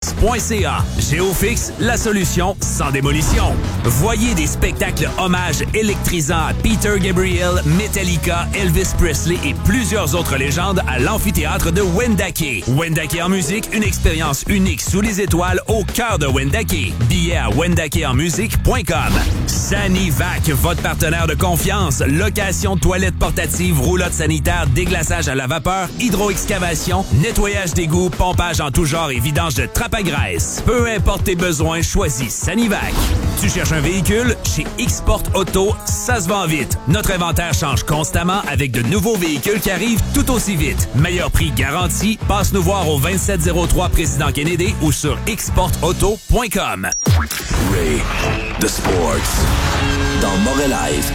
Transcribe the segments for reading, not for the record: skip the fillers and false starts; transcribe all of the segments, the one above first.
geofix.ca. Geofix, la solution sans démolition. Voyez des spectacles hommages électrisants à Peter Gabriel, Metallica, Elvis Presley et plusieurs autres légendes à l'amphithéâtre de Wendake. Wendake en musique, une expérience unique sous les étoiles au cœur de Wendake. Billets à wendakeenmusique.com. Sanivac, votre partenaire de confiance. Location de toilettes portatives, roulotte sanitaire, déglaçage à la vapeur, hydroexcavation, nettoyage d'égouts, pompage en tout genre et vidange de trappe à graisse. Peu importe tes besoins, choisis Sanivac. Tu cherches un véhicule? Chez Xport Auto, ça se vend vite. Notre inventaire change constamment avec de nouveaux véhicules qui arrivent tout aussi vite. Meilleur prix garanti. Passe nous voir au 2703 Président Kennedy ou sur xportauto.com. Ray, The Sports. Dans Montréal Live.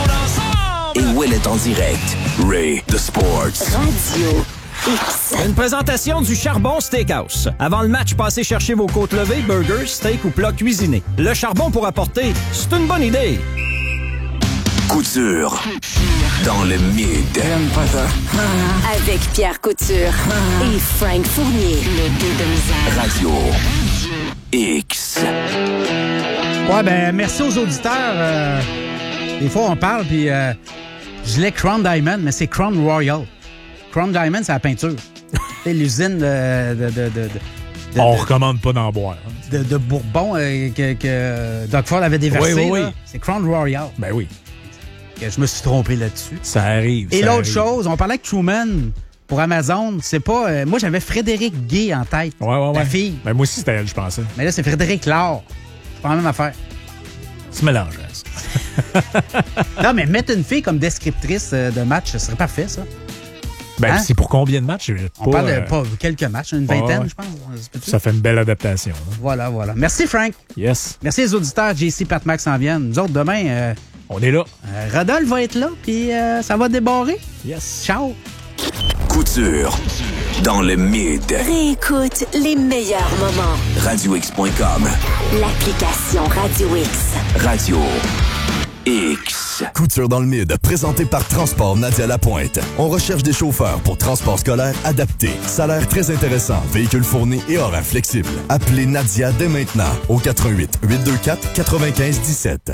Et Will est en direct. Ray, The Sports. Radio X. Une présentation du Charbon Steakhouse. Avant le match, passez chercher vos côtes levées, burgers, steak ou plats cuisinés. Le charbon pour apporter, c'est une bonne idée. Couture. Dans le mid. J'aime pas ça. Avec Pierre Couture et Frank Fournier. Le deux de misère. Radio X. Ouais, ben, merci aux auditeurs. Des fois, on parle, puis je disais Crown Diamond, mais c'est Crown Royal. Crown Diamond, c'est la peinture. C'est l'usine on recommande pas d'en boire. De Bourbon que Doug Ford avait déversé. Oui. C'est Crown Royal. Ben oui. Je me suis trompé là-dessus. Ça arrive. Et l'autre chose, on parlait avec Truman pour Amazon. C'est pas... moi, j'avais Frédéric Gay en tête. Ouais. La fille. Ben moi aussi, c'était elle, je pensais. Mais là, c'est Frédéric Laure. C'est pas la même affaire. C'est mélangeant. Non, mais mettre une fille comme descriptrice de match, ce serait parfait, ça. Ben, Hein? c'est pour combien de matchs? On parle de pas quelques matchs, une vingtaine, je pense. Ça fait une belle adaptation. Hein? Voilà. Merci, Frank. Yes. Merci les auditeurs. JC, Pat, Max s'en viennent. Nous autres, demain... on est là. Rodolphe va être là, puis ça va débarrer. Yes. Ciao. Couture. Dans le mid. Réécoute les meilleurs moments. RadioX.com. L'application Radio X. Radio X. Couture dans le mid, présenté par Transport Nadia Lapointe. On recherche des chauffeurs pour transport scolaire adapté. Salaire très intéressant, véhicule fourni et horaire flexible. Appelez Nadia dès maintenant au 88 824 95 17.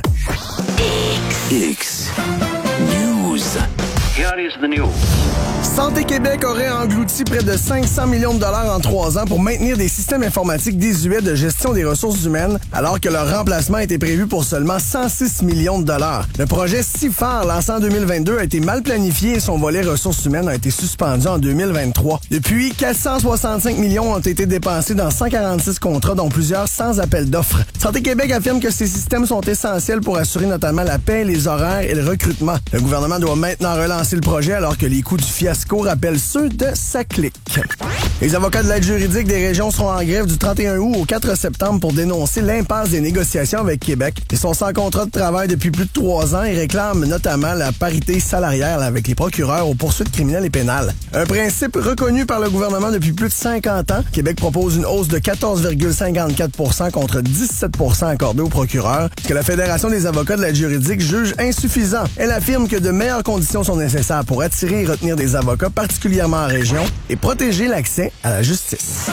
X. News. Here is the news. Santé Québec aurait englouti près de 500 millions de dollars en 3 ans pour maintenir des systèmes informatiques désuets de gestion des ressources humaines, alors que leur remplacement était prévu pour seulement 106 millions de dollars. Le projet si phare lancé en 2022 a été mal planifié et son volet ressources humaines a été suspendu en 2023. Depuis, 465 millions ont été dépensés dans 146 contrats, dont plusieurs sans appel d'offres. Santé Québec affirme que ces systèmes sont essentiels pour assurer notamment la paie, les horaires et le recrutement. Le gouvernement doit maintenant relancer le projet alors que les coûts du fiasco rappellent ceux de Saclic. Les avocats de l'aide juridique des régions seront en grève du 31 août au 4 septembre pour dénoncer l'impasse des négociations avec Québec. Ils sont sans contrat de travail depuis plus de 3 ans et réclament notamment la parité salariale avec les procureurs aux poursuites criminelles et pénales. Un principe reconnu par le gouvernement depuis plus de 50 ans. Québec propose une hausse de 14,54 contre 17 accordée aux procureurs, ce que la Fédération des avocats de l'aide juridique juge insuffisant. Elle affirme que de meilleures conditions sont nécessaires pour attirer et retenir des avocats, particulièrement en région, et protéger l'accès à la justice.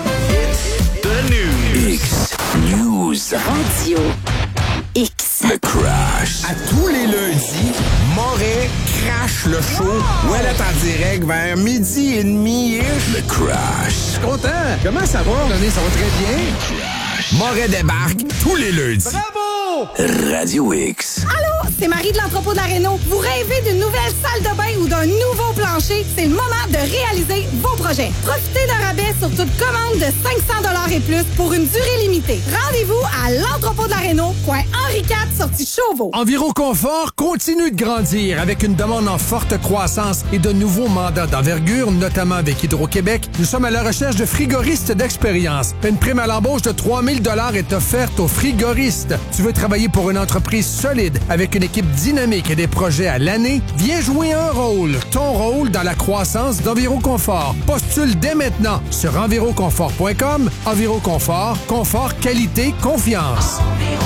X. News. Radio X. The Crash. À tous les lundis, Moret crache le show. Ouais, là, en direct vers 12h30-ish. The Crash. Je suis content. Comment ça va? René, ça va très bien. Moret débarque tous les lundis. Bravo! Radio X. Allô, c'est Marie de l'entrepôt de la Réno. Vous rêvez d'une nouvelle salle de bain ou d'un nouveau plancher? C'est le moment de réaliser vos projets. Profitez d'un rabais sur toute commande de 500 $ et plus pour une durée limitée. Rendez-vous à l'entrepôt de la Réno, coin Henri IV, sortie Chauveau. Enviro Confort continue de grandir avec une demande en forte croissance et de nouveaux mandats d'envergure, notamment avec Hydro-Québec. Nous sommes à la recherche de frigoristes d'expérience. Une prime à l'embauche de 3 000 $ est offerte aux frigoristes. Tu veux travailler pour une entreprise solide avec une équipe dynamique et des projets à l'année? Viens jouer un rôle. Ton rôle dans la croissance d'Enviro Confort. Postule dès maintenant sur enviroconfort.com. Enviro Confort, confort, qualité, confiance.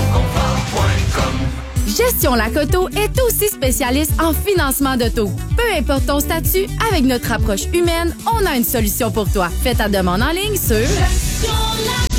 Gestion Lacoto est aussi spécialiste en financement d'auto. Peu importe ton statut, avec notre approche humaine, on a une solution pour toi. Fais ta demande en ligne sur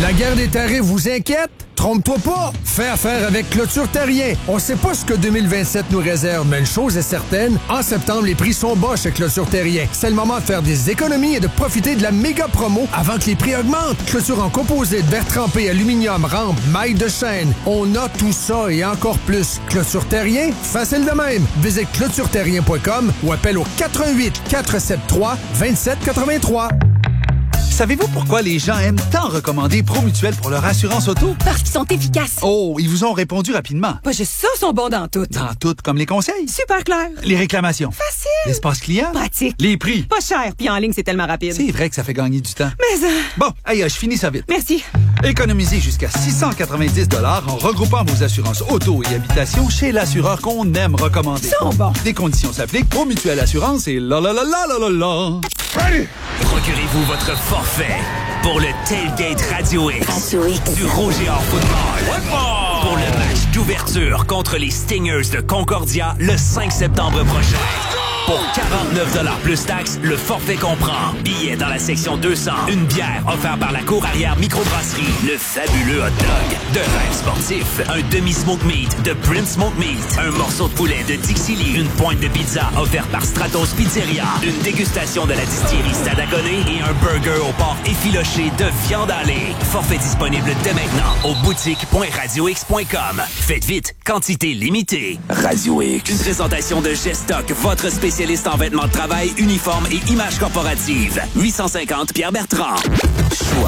La guerre des tarifs vous inquiète? Trompe-toi pas! Fais affaire avec Clôture Terrien. On sait pas ce que 2027 nous réserve, mais une chose est certaine, en septembre, les prix sont bas chez Clôture Terrien. C'est le moment de faire des économies et de profiter de la méga promo avant que les prix augmentent. Clôture en composite, verre trempé, aluminium, rampe, maille de chaîne. On a tout ça et encore plus. Clôture Terrien, facile de même. Visite clôtureterrien.com ou appelle au 88 473 2783. Savez-vous pourquoi les gens aiment tant recommander Promutuel pour leur assurance auto? Parce qu'ils sont efficaces. Oh, ils vous ont répondu rapidement. Pas juste ça, sont bons dans tout. Dans tout, comme les conseils. Super clair. Les réclamations. Facile. L'espace client. Pratique. Les prix. Pas cher, puis en ligne, c'est tellement rapide. C'est vrai que ça fait gagner du temps. Mais Bon, aïe, je finis ça vite. Merci. Économisez jusqu'à 690 $ en regroupant vos assurances auto et habitation chez l'assureur qu'on aime recommander. Sont bons. Des conditions s'appliquent. Promutuel Assurance et la la la la la la la. Ready? Procurez-vous votre forfait pour le Tailgate Radio X du Roger Hors Football. Pour le match d'ouverture contre les Stingers de Concordia le 5 septembre prochain. Pour 49 $ plus taxes, le forfait comprend billets dans la section 200, une bière offerte par la cour arrière microbrasserie, le fabuleux hot dog de Rêve Sportif, un demi-smoke meat de Prince Smoke Meat, un morceau de poulet de Dixie Lee, une pointe de pizza offerte par Stratos Pizzeria, une dégustation de la distillerie Stadaconé et un burger au porc effiloché de viande hachée. Forfait disponible dès maintenant au boutique.radiox.com. Faites vite, quantité limitée. Radio X. Une présentation de Gestock, votre spécialiste en vêtements de travail, uniformes et images corporatives. 850 Pierre Bertrand. Choix.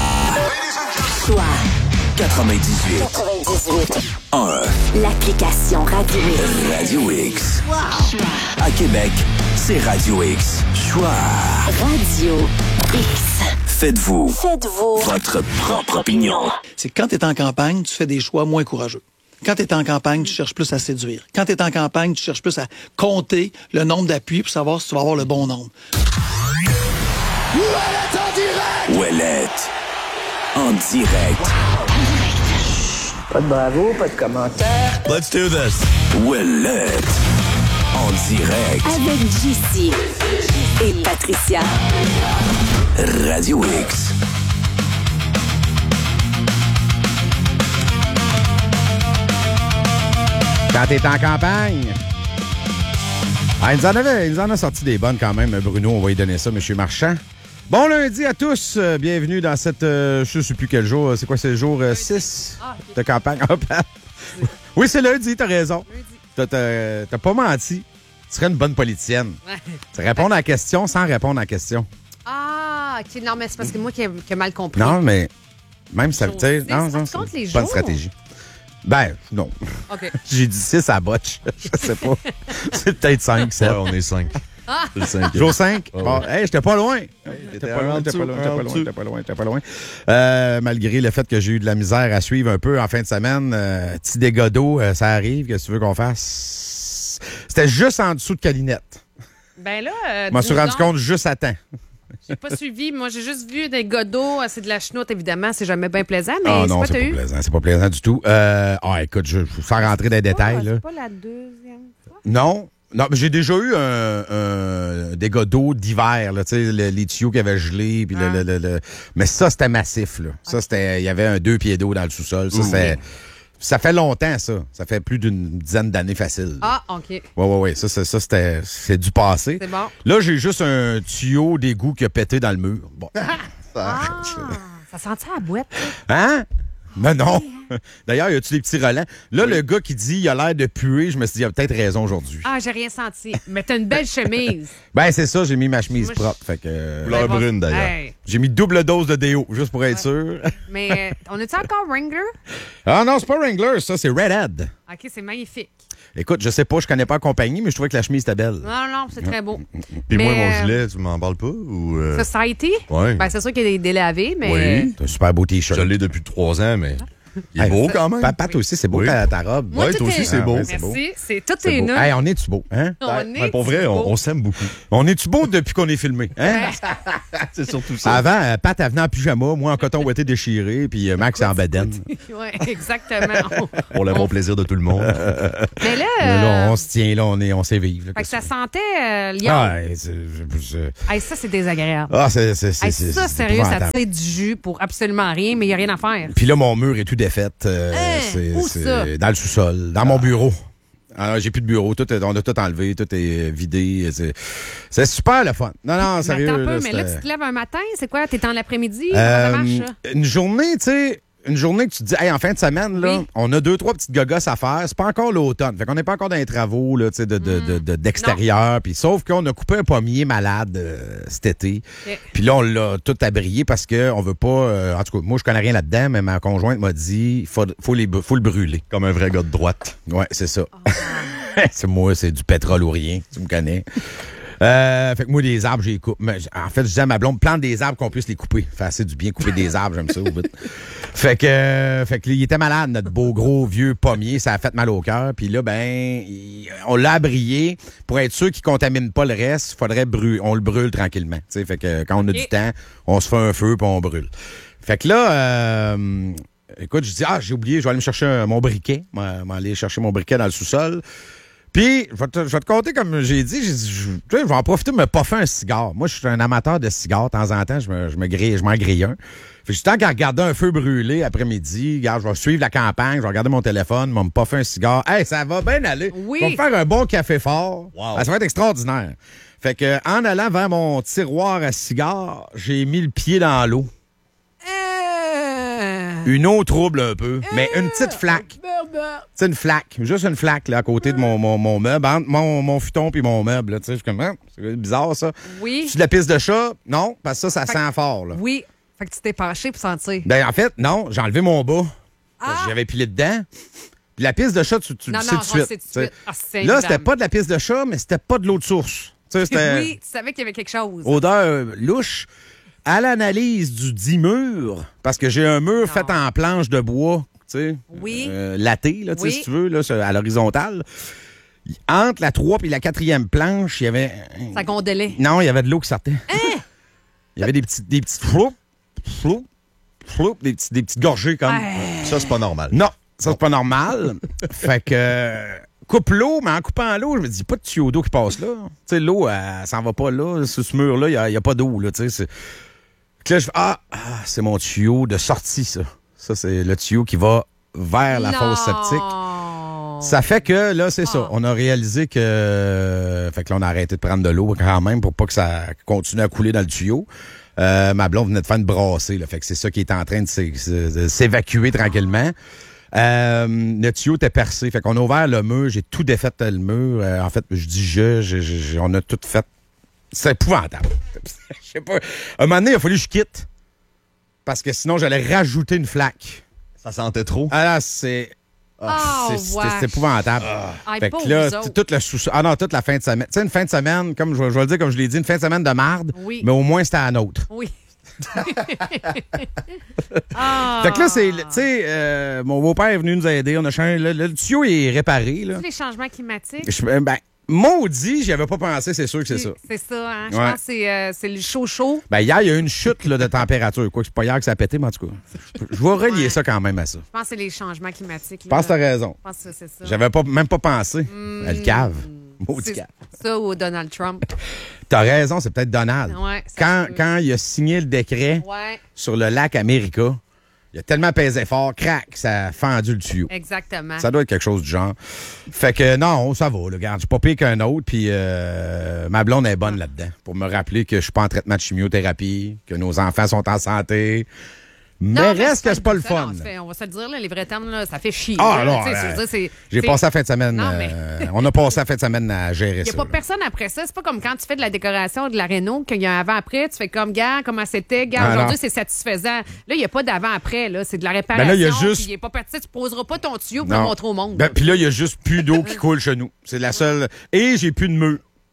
98. 1. L'application Radio X. Radio X. À Québec, c'est Radio X. Choix. Radio X. Faites-vous votre propre opinion. C'est quand tu es en campagne, tu fais des choix moins courageux. Quand tu es en campagne, tu cherches plus à séduire. Quand tu es en campagne, tu cherches plus à compter le nombre d'appuis pour savoir si tu vas avoir le bon nombre. Ouellette en direct! Ouellette en direct. Pas de bravo, pas de commentaire. Let's do this. Ouellette en direct. Avec JC et Patricia. Radio X. Quand t'es en campagne. Ah, il nous en a sorti des bonnes quand même, Bruno. On va lui donner ça, M. Marchand. Bon lundi à tous. Bienvenue dans cette... je ne sais plus quel jour. C'est quoi, c'est le jour 6 de campagne? Oui, c'est lundi, t'as raison. T'as pas menti. Tu serais une bonne politicienne. Ouais. Tu répondre à la question sans répondre à la question. Ah, OK. Non, mais c'est parce que moi qui ai mal compris. Non, mais même ça... Non, c'est les pas une jours? stratégie. Ben, non. OK. J'ai dit 6 à botch. Je sais pas. C'est peut-être 5, 7. Ouais, on est 5. Ah! C'est le 5. Jour 5. Oh, Bon, ouais. hey, j'étais pas loin. T'étais pas loin. Malgré le fait que j'ai eu de la misère à suivre un peu en fin de semaine, petit dégât d'eau, ça arrive. Qu'est-ce que tu veux qu'on fasse? C'était juste en dessous de Calinette. Ben là... Je m'en suis rendu compte juste à temps. J'ai pas suivi. Moi, j'ai juste vu des godots. C'est de la chenoute, évidemment. C'est jamais bien plaisant, mais Ah c'est non, quoi c'est t'as pas eu? plaisant. C'est pas plaisant du tout. Écoute, sans rentrer dans les détails. Là. C'est pas la deuxième fois? Non, mais j'ai déjà eu un dégât d'eau d'hiver, là, tu sais, les tuyaux qui avaient gelé, puis mais ça, c'était massif, là. Ça, c'était, il y avait un 2 pieds d'eau dans le sous-sol. Ça fait longtemps, ça. Ça fait plus d'une dizaine d'années facile. Ah, OK. Ouais. Ça, c'est du passé. C'est bon. Là, j'ai juste un tuyau d'égout qui a pété dans le mur. Bon. Ça sentait la boîte. Hein? Mais non. D'ailleurs, y a-tu des petits relents? Là, le gars qui dit il a l'air de puer, je me suis dit, il a peut-être raison aujourd'hui. Ah, j'ai rien senti. Mais t'as une belle chemise. Ben, c'est ça, j'ai mis ma chemise propre. Fait que. Couleur brune, d'ailleurs. Hey. J'ai mis double dose de déo, juste pour être sûr. Mais on est-tu encore Wrangler? Ah non, c'est pas Wrangler, ça, c'est Redhead. OK, c'est magnifique. Écoute, je sais pas, je connais pas la compagnie, mais je trouvais que la chemise était belle. Non, c'est très beau. Puis moi, Mais, mon gilet, tu m'en parles pas? Ou Society? Ouais. Ben, c'est sûr qu'il y a des délavés, mais... Oui. C'est un super beau T-shirt. Je l'ai depuis 3 ans, mais Il est beau quand même. Pat aussi, c'est beau ta robe. Moi, Ouais, tout toi aussi, est- c'est beau. Merci. Tout C'est est beau. neutre. Hey, on est-tu beau, hein? Pour vrai, on s'aime beaucoup. On est-tu beau depuis qu'on est filmé, hein? C'est surtout ça. Avant, Pat, elle venait en pyjama, moi en coton ouaté déchiré, puis Max en bedaine. Oui, exactement. Pour le bon plaisir de tout le monde. Mais là, Là, on se tient, là, on sait vivre. là, fait que ça qu'est-ce sentait Lyon. Ah, Hey, ça, c'est désagréable. Ah, Hey, ça, sérieux, ça épouvantable. tire du jus pour absolument rien, mais il n'y a rien à faire. Puis là, mon mur est tout défait. où ça? Dans le sous-sol, dans mon bureau. Alors, j'ai plus de bureau. On a tout enlevé, tout est vidé. C'est super le fun. Non, Mais sérieux. attends un peu, là, mais là, c'était- tu te lèves un matin, c'est quoi? T'es en l'après-midi? Comment ça marche, ça? Une journée, tu sais, une journée que tu te dis, hey, en fin de semaine, là, on a 2-3 petites gogosses à faire. C'est pas encore l'automne. Fait qu'on n'est pas encore dans les travaux là, tu sais, d'extérieur. Puis sauf qu'on a coupé un pommier malade cet été. Ok. Puis là, on l'a tout abrié parce qu'on veut pas. En tout cas, moi, je connais rien là-dedans, mais ma conjointe m'a dit, faut le brûler. Comme un vrai gars de droite. Ouais, c'est ça. C'est moi, c'est du pétrole ou rien. Tu me connais. Fait que moi, des arbres, j'ai coupe. En fait, je disais à ma blonde, plante des arbres qu'on puisse les couper. Fait assez du bien couper des arbres, j'aime ça au bout. Fait que il était malade, notre beau gros vieux pommier. Ça a fait mal au cœur. Puis là, on l'a abrié. Pour être sûr qu'il contamine pas le reste, faudrait on le brûle tranquillement. T'sais, fait que quand on a du temps, on se fait un feu puis on brûle. Fait que là, écoute, je dis, j'ai oublié, je vais aller me chercher mon briquet. Je vais aller chercher mon briquet dans le sous-sol. Puis, je vais te compter, comme j'ai dit, je vais en profiter de me puffer un cigare. Moi, je suis un amateur de cigares. De temps en temps, je m'en grille un. Fait que tant qu'à regarder un feu brûler après-midi, regarde, je vais suivre la campagne, je vais regarder mon téléphone, je vais me puffer un cigare. Hey, ça va bien aller. Oui. Je vais me faire un bon café fort. Wow. Ça va être extraordinaire. Fait que, en allant vers mon tiroir à cigares, j'ai mis le pied dans l'eau. Une eau trouble un peu, mais une petite flaque. C'est une flaque, juste une flaque là, à côté de mon meuble, entre mon futon puis mon meuble. Je suis comme, c'est bizarre ça. Oui. C'est de la piste de chat? Non, parce que ça sent fort. Là. Oui. Fait que tu t'es penché pour sentir. Ben, en fait, non, j'ai enlevé mon bas. J'avais pilé dedans. Puis la piste de chat, tu le sais tout de suite. C'est là, c'était pas de la piste de chat, mais c'était pas de l'eau de source. C'était oui, tu savais qu'il y avait quelque chose. odeur louche. À l'analyse du dit mur, parce que j'ai un mur fait en planche de bois, tu sais, latté, là, si tu veux, là, à l'horizontale. Entre la 3 et la 4e planche, il y avait... Ça gondolait. Non, il y avait de l'eau qui sortait. Il y avait des petites floups, des petites gorgées comme... Ça, c'est pas normal. Non, ça, c'est pas normal. Fait que... coupe l'eau, mais en coupant l'eau, je me dis, pas de tuyau d'eau qui passe là. Tu sais, l'eau, elle s'en va pas là. Sur ce mur-là, il n'y a pas d'eau, là, tu sais. Là, je fais, c'est mon tuyau de sortie, ça. Ça, c'est le tuyau qui va vers la fosse septique. Ça fait que, là, c'est ça. On a réalisé que... Fait que là, on a arrêté de prendre de l'eau quand même pour pas que ça continue à couler dans le tuyau. Ma blonde venait de faire une brassée, là. Fait que c'est ça qui est en train de s'évacuer tranquillement. Le tuyau était percé. Fait qu'on a ouvert le mur. J'ai tout défait le mur. En fait, je dis on a tout fait. C'est épouvantable. Je sais pas. Un moment donné, il a fallu que je quitte. Parce que sinon, j'allais rajouter une flaque. Ça sentait trop. Ah là, c'est épouvantable. Fait que là, toute la fin de semaine. Tu sais, une fin de semaine, comme je vais le dire, comme je l'ai dit, une fin de semaine de marde, mais au moins c'était à la nôtre. Oui. Fait que là, tu sais, mon beau-père est venu nous aider. On a changé. Le tuyau est réparé. Là. C'est les changements climatiques. Maudit, j'y avais pas pensé, c'est sûr que c'est ça. C'est ça, hein? Je pense que c'est le chaud. Ben, hier, il y a eu une chute là, de température. Quoi, c'est pas hier que ça a pété, mais en tout cas, je vais relier ça quand même à ça. Je pense que c'est les changements climatiques. Je pense que t'as raison. Je pense que c'est ça. J'avais même pas pensé. Elle cave. Maudit cave. Ça ou Donald Trump. T'as raison, c'est peut-être Donald. Ouais, quand il a signé le décret sur le lac America, il a tellement pesé fort, crac, ça a fendu le tuyau. Exactement. Ça doit être quelque chose du genre. Fait que non, ça va. Là, regarde, je suis pas pire qu'un autre. Puis ma blonde est bonne là-dedans. Pour me rappeler que je suis pas en traitement de chimiothérapie, que nos enfants sont en santé. Mais reste que c'est pas le fun. On va se le dire, là, les vrais termes, là, ça fait chier. J'ai passé la fin de semaine. On a passé la fin de semaine à gérer ça. Il n'y a pas personne après ça. C'est pas comme quand tu fais de la décoration de la réno, qu'il y a un avant-après, tu fais comme, gars, comment c'était, gars, aujourd'hui, c'est satisfaisant. Là, il n'y a pas d'avant-après, là. C'est de la réparation. Ben là, il y a juste... il est pas parti, tu poseras pas ton tuyau pour le montrer au monde. Puis là, il y a juste plus d'eau qui coule chez nous. C'est la seule. Et j'ai plus de mur.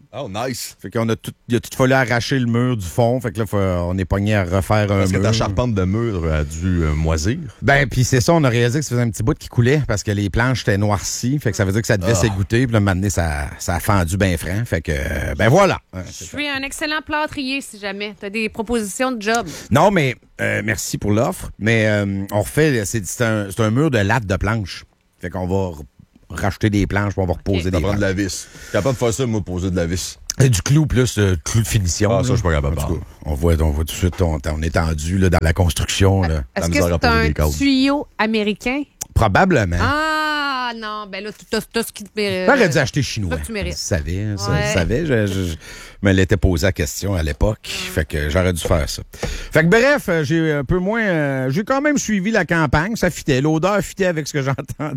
Oh, nice. Fait qu'on il a tout fallu arracher le mur du fond. Fait que là, on est pogné à refaire un mur. Est-ce que ta charpente de mur a dû moisir? Ben, puis c'est ça, on a réalisé que ça faisait un petit bout qui coulait parce que les planches étaient noircies. Fait que ça veut dire que ça devait s'égoutter. Puis là, maintenant, ça a fendu bien franc. Fait que, voilà. Je suis un excellent plâtrier, si jamais. Tu as des propositions de job. Non, mais merci pour l'offre. Mais on refait, c'est un mur de latte de planches. Fait qu'on va racheter des planches pour on va reposer des planches. Prendre de la vis. Capable de faire ça, moi, poser de la vis. Et du clou plus clou de finition. Ah, ça, je suis pas capable. On voit tout de suite, on est tendu là, dans la construction. Là. Est-ce que c'est un tuyau américain? Probablement. Ah, non, ben là, t'as ce qui te mérite. T'aurais dû acheter chinois. Ça que tu mérites. Je savais. Je me l'étais posé la question à l'époque. Fait que j'aurais dû faire ça. Fait que bref, j'ai un peu moins... j'ai quand même suivi la campagne. Ça fitait. L'odeur fitait avec ce que j'entendais.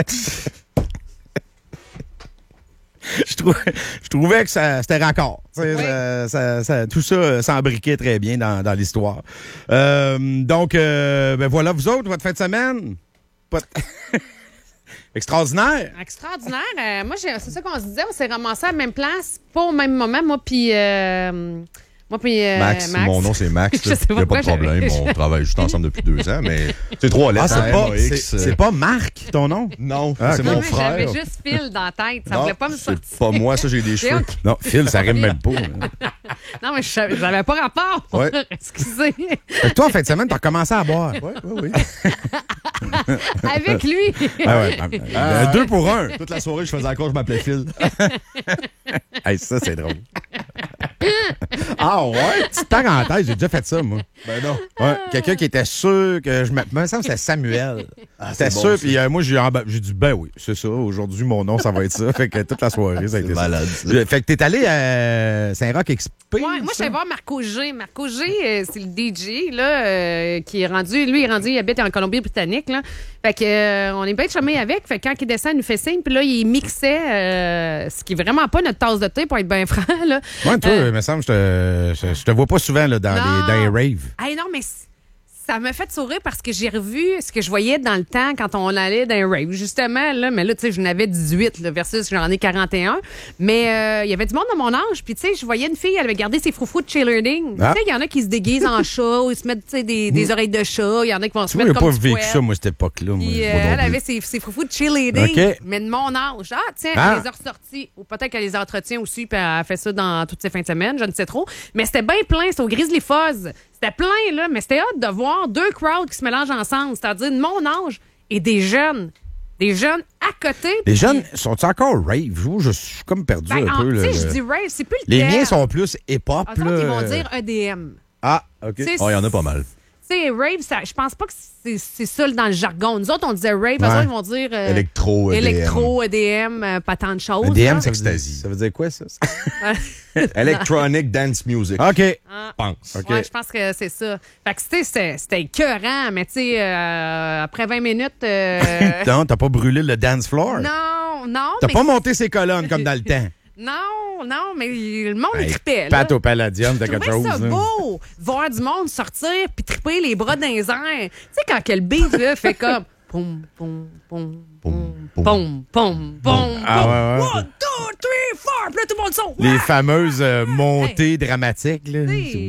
Je trouvais que c'était raccord. Tout ça s'embriquait très bien dans l'histoire. Donc, ben voilà, vous autres, votre fin de semaine? Extraordinaire. Extraordinaire. Moi, c'est ça qu'on se disait. On s'est ramassés à la même place, pas au même moment, moi puis Max. Mon nom, c'est Max. Il n'y a pas de problème. On travaille juste ensemble depuis 2 ans, mais c'est 3 lettres. C'est pas Marc, ton nom? Non, c'est mon frère. J'avais juste Phil dans la tête. Ça ne voulait pas me sortir. C'est pas moi, ça, j'ai des cheveux. Non, Phil, ça rime même pas. Non, mais j'avais pas rapport. Ouais. Excusez. Fait que toi, en fin de semaine, t'as recommencé à boire. Oui. Avec lui. 2 pour 1. Toute la soirée, je faisais encore, je m'appelais Phil. Hey, ça, c'est drôle. Ah ouais? Petite parenthèse, j'ai déjà fait ça, moi. Ben non. Ouais, quelqu'un qui était sûr que je me semble que c'était Samuel. C'était sûr, puis moi, j'ai dit, ben oui, c'est ça. Aujourd'hui, mon nom, ça va être ça. Fait que toute la soirée, ça a été malade, ça. Fait que t'es allé à Saint-Roch XP. Ouais, moi, je suis allée voir Marco G. Marco G, c'est le DJ, là, qui est rendu, lui, il habite en Colombie-Britannique, là. Fait que, on est bien chumés avec. Fait que quand il descend, il nous fait signe, puis là, il mixait, ce qui est vraiment pas notre tasse de thé, pour être bien franc, là. Ouais, toi, il me semble, je te vois pas souvent, là, dans les raves. Hey, non, mais ça m'a fait sourire parce que j'ai revu ce que je voyais dans le temps quand on allait dans un rave, justement. Là, mais là, tu sais, je n'avais 18 là, versus j'en ai 41. Mais il y avait du monde de mon âge. Puis, tu sais, je voyais une fille, elle avait gardé ses froufrous de cheerleading. Tu sais, il y en a qui se déguisent en chat ou ils se mettent des oreilles de chat. Il y en a qui vont se mettre comme du poil. J'ai pas vécu ça, moi, cette époque-là. Puis, elle avait ses froufrous de cheerleading, mais de mon âge. Ah, tiens, elle les a ressortis. Ou peut-être qu'elle les entretient aussi, puis elle fait ça dans toutes ses fins de semaine, je ne sais trop. Mais c'était bien plein, c'était au Grizzly Fuzz. C'était plein, là, mais c'était hâte de voir 2 crowds qui se mélangent ensemble, c'est-à-dire de mon âge et des jeunes. Des jeunes à côté. Les jeunes sont-ils encore rave? Je suis comme perdu un peu. Tu sais, je dis rave, c'est plus le Les terme. miens sont plus hip-hop. Ils vont dire EDM. Ah, OK. Il y en a pas mal. Tu sais, rave, je pense pas que c'est ça dans le jargon. Nous autres, on disait rave, eux autres, ils vont dire... Électro, EDM, pas tant de choses. EDM, ça veut dire quoi, ça? Electronic Dance Music. OK. Pense. Okay. Ouais, je pense que c'est ça. Fait que c'était écœurant, mais tu sais, après 20 minutes... Non, t'as pas brûlé le dance floor? Non. T'as pas monté ses colonnes comme dans le temps? Non, mais le monde tripait. Pat au Palladium, t'as quelque chose. C'est beau, voir du monde sortir puis triper les bras dans les airs. Tu sais, quand quel beat là, fait comme... Pom, pom, pom, pom, pom, pom, pom, ah, ouais. 1, 2, 3, 4, puis là, tout le monde sont... Les fameuses montées dramatiques, là.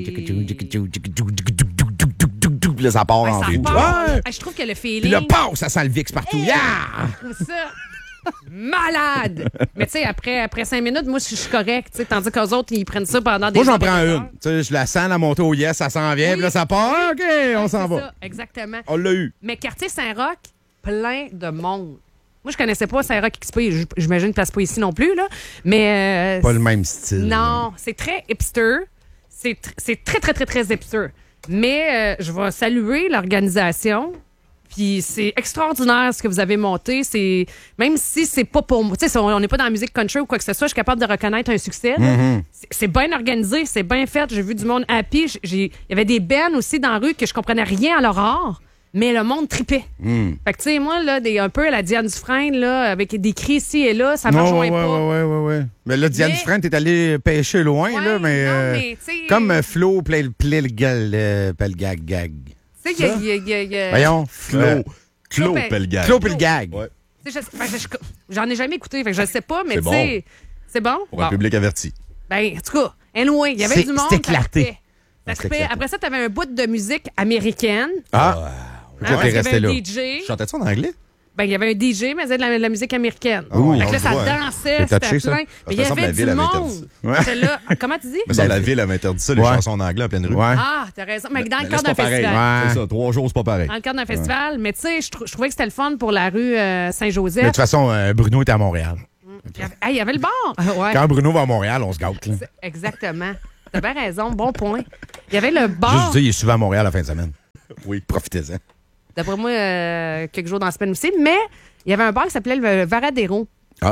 Là, ça part en ville. Je trouve que le feeling... Puis le pau, ça sent le VIX partout. Ça... Malade! Mais tu sais, après 5 minutes, moi, je suis correct. Tandis qu'eux autres, ils prennent ça pendant des heures. Moi, j'en prends une. T'sais, je la sens, la montée au yes, ça s'en vient, puis là, ça part. OK, on s'en va. Ça, exactement. On l'a eu. Mais quartier Saint-Roch, plein de monde. Moi, je connaissais pas Saint-Roch XP. J'imagine qu'il passe pas ici non plus, là. Mais... pas le même style. Non, c'est très hipster. C'est très, très, très, très hipster. Mais je vais saluer l'organisation. Puis c'est extraordinaire ce que vous avez monté. C'est même si c'est pas pour moi. Tu sais, on n'est pas dans la musique country ou quoi que ce soit, je suis capable de reconnaître un succès. Mm-hmm. C'est bien organisé, c'est bien fait. J'ai vu du monde happy. Il y avait des bands aussi dans la rue que je comprenais rien à leur art, mais le monde tripait. Fait que tu sais, moi, là, un peu à la Diane Dufresne, là, avec des cris ici et là, ça me rejoint pas. Ouais. Mais là, Diane Dufresne, t'es allé pêcher loin, là, mais comme Flo, Pelgag. Tu sais, il y a... Voyons, Claude Pelgag. Claude Pelgag. Ouais. J'en ai jamais écouté, fait que je sais pas, mais tu sais, c'est bon? Pour un public averti. Ben, en tout cas, anyway, il y avait du monde. C'est éclaté. Après ça, tu avais un bout de musique américaine. T'es resté là. DJ. Chantais-tu en anglais? Ben, il y avait un DJ, mais c'était de la musique américaine. Oh, fait que là, ça dansait, c'était plein. Mais il y avait du monde. Là, comment tu dis? Mais la ville avait interdit ça, les chansons en anglais en pleine rue. Ah, t'as raison. Mais dans le cadre d'un festival. C'est ça, 3 jours, c'est pas pareil. Dans le cadre d'un festival. Mais tu sais, je trouvais que c'était le fun pour la rue Saint-Joseph. Mais de toute façon, Bruno était à Montréal. Il y avait le bar. Ouais. Quand Bruno va à Montréal, on se gâte. Là. Exactement. T'as bien raison. Bon point. Il y avait le bar. Juste dire, il est souvent à Montréal la fin de semaine. Oui. Profitez-en. D'après moi, quelques jours dans la semaine aussi. Mais il y avait un bar qui s'appelait le Varadero.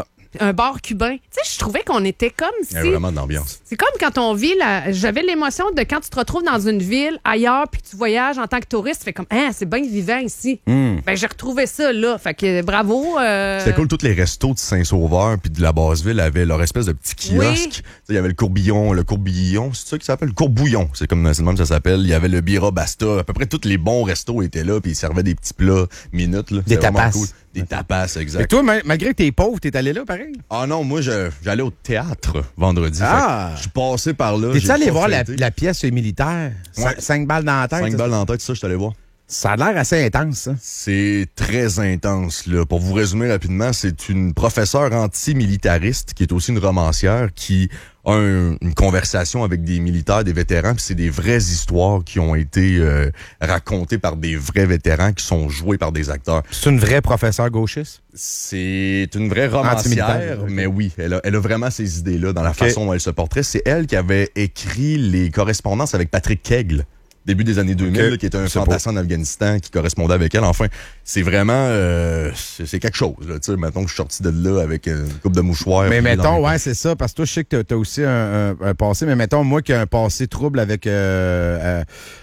Un bar cubain. Tu sais, je trouvais qu'on était comme si... Il y a vraiment de l'ambiance. C'est comme quand on vit... J'avais l'émotion de quand tu te retrouves dans une ville, ailleurs, puis tu voyages en tant que touriste, tu fais comme, c'est bien vivant ici. Ben, j'ai retrouvé ça, là. Fait que bravo. C'était cool. Tous les restos de Saint-Sauveur puis de la Basse-Ville avaient leur espèce de petit kiosque. Il y avait le courbillon, c'est ça qui s'appelle? Le courbouillon. C'est le même que ça s'appelle. Il y avait le Bira Basta. À peu près tous les bons restos étaient là, puis ils servaient des petits plats minutes. Là. Des tapas. Cool. Des tapas, exact. Et toi, malgré que t'es pauvre, t'es allé là, pareil? Ah non, moi, j'allais au théâtre vendredi. Je suis passé par là. T'es-tu allé voir la pièce militaire? 5 balles dans la tête? 5 balles dans la tête, ça, je suis allé voir. Ça a l'air assez intense, ça. C'est très intense, là. Pour vous résumer rapidement, c'est une professeure antimilitariste qui est aussi une romancière qui a une conversation avec des militaires, des vétérans, puis c'est des vraies histoires qui ont été racontées par des vrais vétérans qui sont joués par des acteurs. C'est une vraie professeure gauchiste? C'est une vraie romancière, mais oui, elle a vraiment ces idées-là dans la façon dont elle se portrait. C'est elle qui avait écrit les correspondances avec Patrick Kegle. Début des années 2000, là, qui était un fantassin en Afghanistan qui correspondait avec elle. Enfin, c'est vraiment... c'est quelque chose. Là, mettons que je suis sorti de là avec une coupe de mouchoirs. Mais mettons, c'est ça. Parce que toi, je sais que tu as aussi un passé. Mais mettons, moi qui ai un passé trouble avec un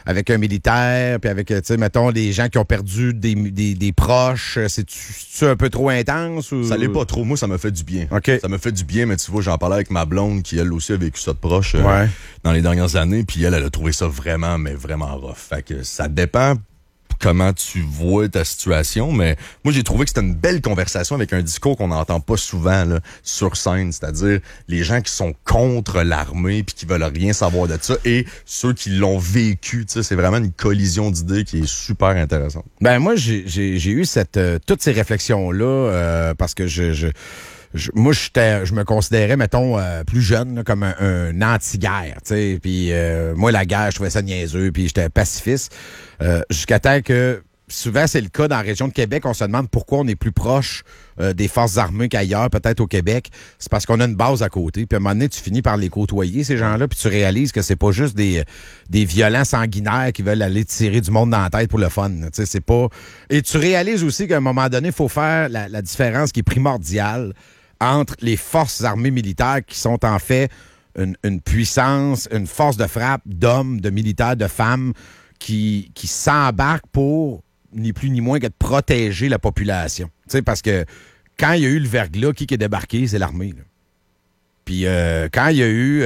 militaire, puis avec, mettons, des gens qui ont perdu des proches. C'est-tu un peu trop intense? Ou... Ça l'est pas trop. Moi, ça me fait du bien. Okay. Ça me fait du bien, mais tu vois, j'en parlais avec ma blonde qui, elle aussi, a vécu ça de proche dans les dernières années. Puis elle a trouvé ça vraiment rough. Fait que ça dépend comment tu vois ta situation, mais moi, j'ai trouvé que c'était une belle conversation avec un discours qu'on n'entend pas souvent là, sur scène, c'est-à-dire les gens qui sont contre l'armée puis qui veulent rien savoir de ça et ceux qui l'ont vécu. C'est vraiment une collision d'idées qui est super intéressante. Ben moi, j'ai eu toutes ces réflexions-là parce que moi, je me considérais, mettons, plus jeune, là, comme un anti-guerre, tu sais. Puis moi, la guerre, je trouvais ça niaiseux, puis j'étais pacifiste. Jusqu'à temps que, souvent, c'est le cas dans la région de Québec, on se demande pourquoi on est plus proche des forces armées qu'ailleurs, peut-être au Québec. C'est parce qu'on a une base à côté. Puis à un moment donné, tu finis par les côtoyer, ces gens-là, puis tu réalises que c'est pas juste des violents sanguinaires qui veulent aller tirer du monde dans la tête pour le fun. Tu sais, c'est pas... Et tu réalises aussi qu'à un moment donné, il faut faire la différence qui est primordiale entre les forces armées militaires qui sont en fait une puissance, une force de frappe d'hommes, de militaires, de femmes qui s'embarquent pour ni plus ni moins que de protéger la population. Tu sais, parce que quand il y a eu le verglas, qui est débarqué, c'est l'armée. Là. Puis quand il y a eu...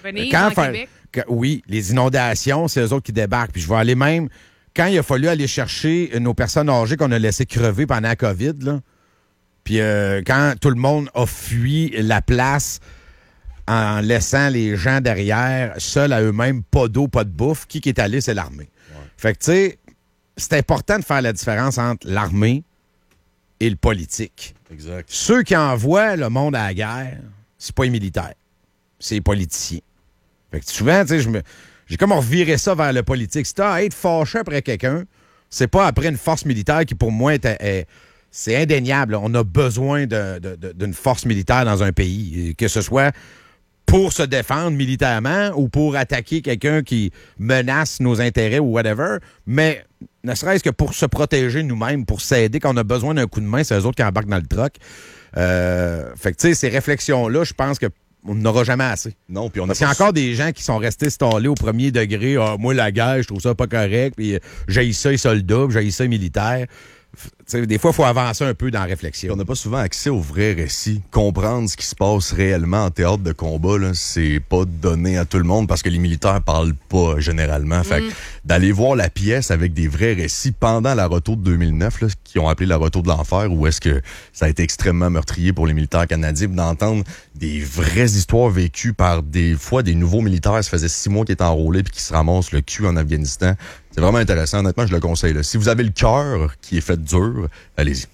oui, les inondations, c'est eux autres qui débarquent. Puis je vais aller même... Quand il a fallu aller chercher nos personnes âgées qu'on a laissées crever pendant la COVID, là, puis quand tout le monde a fui la place en laissant les gens derrière, seuls à eux-mêmes, pas d'eau, pas de bouffe, qui est allé, c'est l'armée. Ouais. Fait que, tu sais, c'est important de faire la différence entre l'armée et le politique. Exact. Ceux qui envoient le monde à la guerre, c'est pas les militaires, c'est les politiciens. Fait que souvent, tu sais, j'ai comme reviré ça vers le politique. Si t'as à être fâché après quelqu'un, c'est pas après une force militaire qui, pour moi, c'est indéniable. On a besoin d'une force militaire dans un pays, que ce soit pour se défendre militairement ou pour attaquer quelqu'un qui menace nos intérêts ou whatever, mais ne serait-ce que pour se protéger nous-mêmes, pour s'aider quand on a besoin d'un coup de main, c'est eux autres qui embarquent dans le truck. Fait que, tu sais, ces réflexions-là, je pense que on n'aura jamais assez. Non, puis Parce qu'il y a encore des gens qui sont restés stallés au premier degré. Ah, moi, la guerre, je trouve ça pas correct, puis j'haïs ça les soldats, puis j'haïs ça les militaires. Des fois, il faut avancer un peu dans la réflexion. On n'a pas souvent accès au vrai récit. Comprendre ce qui se passe réellement en théâtre de combat, là, c'est pas donné à tout le monde parce que les militaires parlent pas généralement. Fait que d'aller voir la pièce avec des vrais récits pendant la retour de 2009, là, qui ont appelé la retour de l'enfer, où est-ce que ça a été extrêmement meurtrier pour les militaires canadiens, d'entendre des vraies histoires vécues par des fois des nouveaux militaires. Ça faisait 6 mois qu'ils étaient enrôlés puis qui se ramassent le cul en Afghanistan. C'est vraiment intéressant. Honnêtement, je le conseille. Là. Si vous avez le cœur qui est fait dur, allez-y.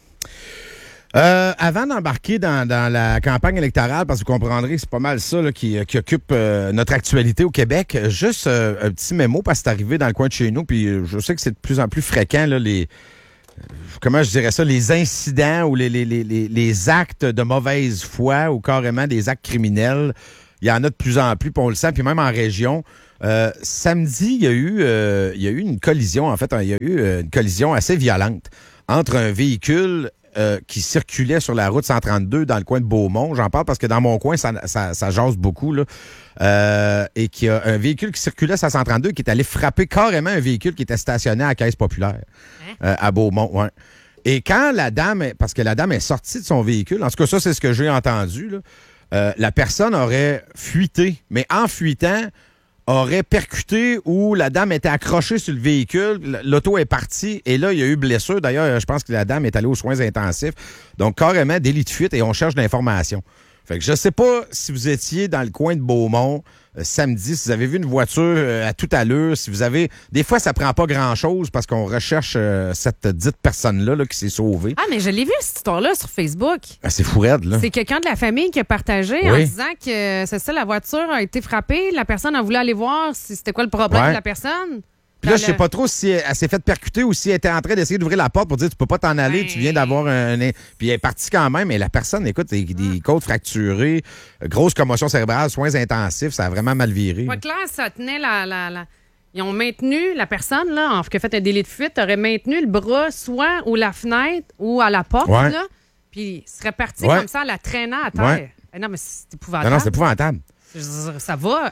Avant d'embarquer dans la campagne électorale, parce que vous comprendrez que c'est pas mal ça là, qui occupe notre actualité au Québec, juste un petit mémo, parce que c'est arrivé dans le coin de chez nous, puis je sais que c'est de plus en plus fréquent, là, comment je dirais ça, les incidents ou les actes de mauvaise foi ou carrément des actes criminels. Il y en a de plus en plus, puis on le sent, puis même en région. Samedi, il y a eu une collision, en fait, il y a eu une collision assez violente entre un véhicule qui circulait sur la route 132 dans le coin de Beaumont. J'en parle parce que dans mon coin, ça jase beaucoup, là. Et qu'il y a un véhicule qui circulait sur la 132 qui est allé frapper carrément un véhicule qui était stationné à la Caisse populaire à Beaumont. Ouais. Et quand parce que la dame est sortie de son véhicule, en tout cas, ça, c'est ce que j'ai entendu, là, la personne aurait fuité, mais en fuitant, aurait percuté où la dame était accrochée sur le véhicule, l'auto est partie et là, il y a eu blessure. D'ailleurs, je pense que la dame est allée aux soins intensifs. Donc, carrément, délit de fuite et on cherche de l'information. Fait que je sais pas si vous étiez dans le coin de Beaumont samedi, si vous avez vu une voiture à toute allure, si vous avez... Des fois, ça prend pas grand-chose parce qu'on recherche cette dite personne-là là, qui s'est sauvée. Ah, mais je l'ai vu, cette histoire-là, sur Facebook. Ah, c'est fou raide, là. C'est quelqu'un de la famille qui a partagé en disant que c'est ça, la voiture a été frappée. La personne a voulu aller voir si c'était quoi le problème de la personne. Puis là, je sais pas trop si elle s'est fait percuter ou si elle était en train d'essayer d'ouvrir la porte pour dire tu peux pas t'en aller, tu viens d'avoir un... Puis elle est partie quand même, et la personne, écoute, des côtes fracturées, grosse commotion cérébrale, soins intensifs, ça a vraiment mal viré. Ouais, clair, ça tenait Ils ont maintenu la personne, là, qui a fait un délit de fuite, aurait maintenu le bras soit ou la fenêtre ou à la porte, là, puis il serait parti comme ça, la traînant à terre. Ouais. Non, mais c'est épouvantable. Non, c'est épouvantable. Ça va.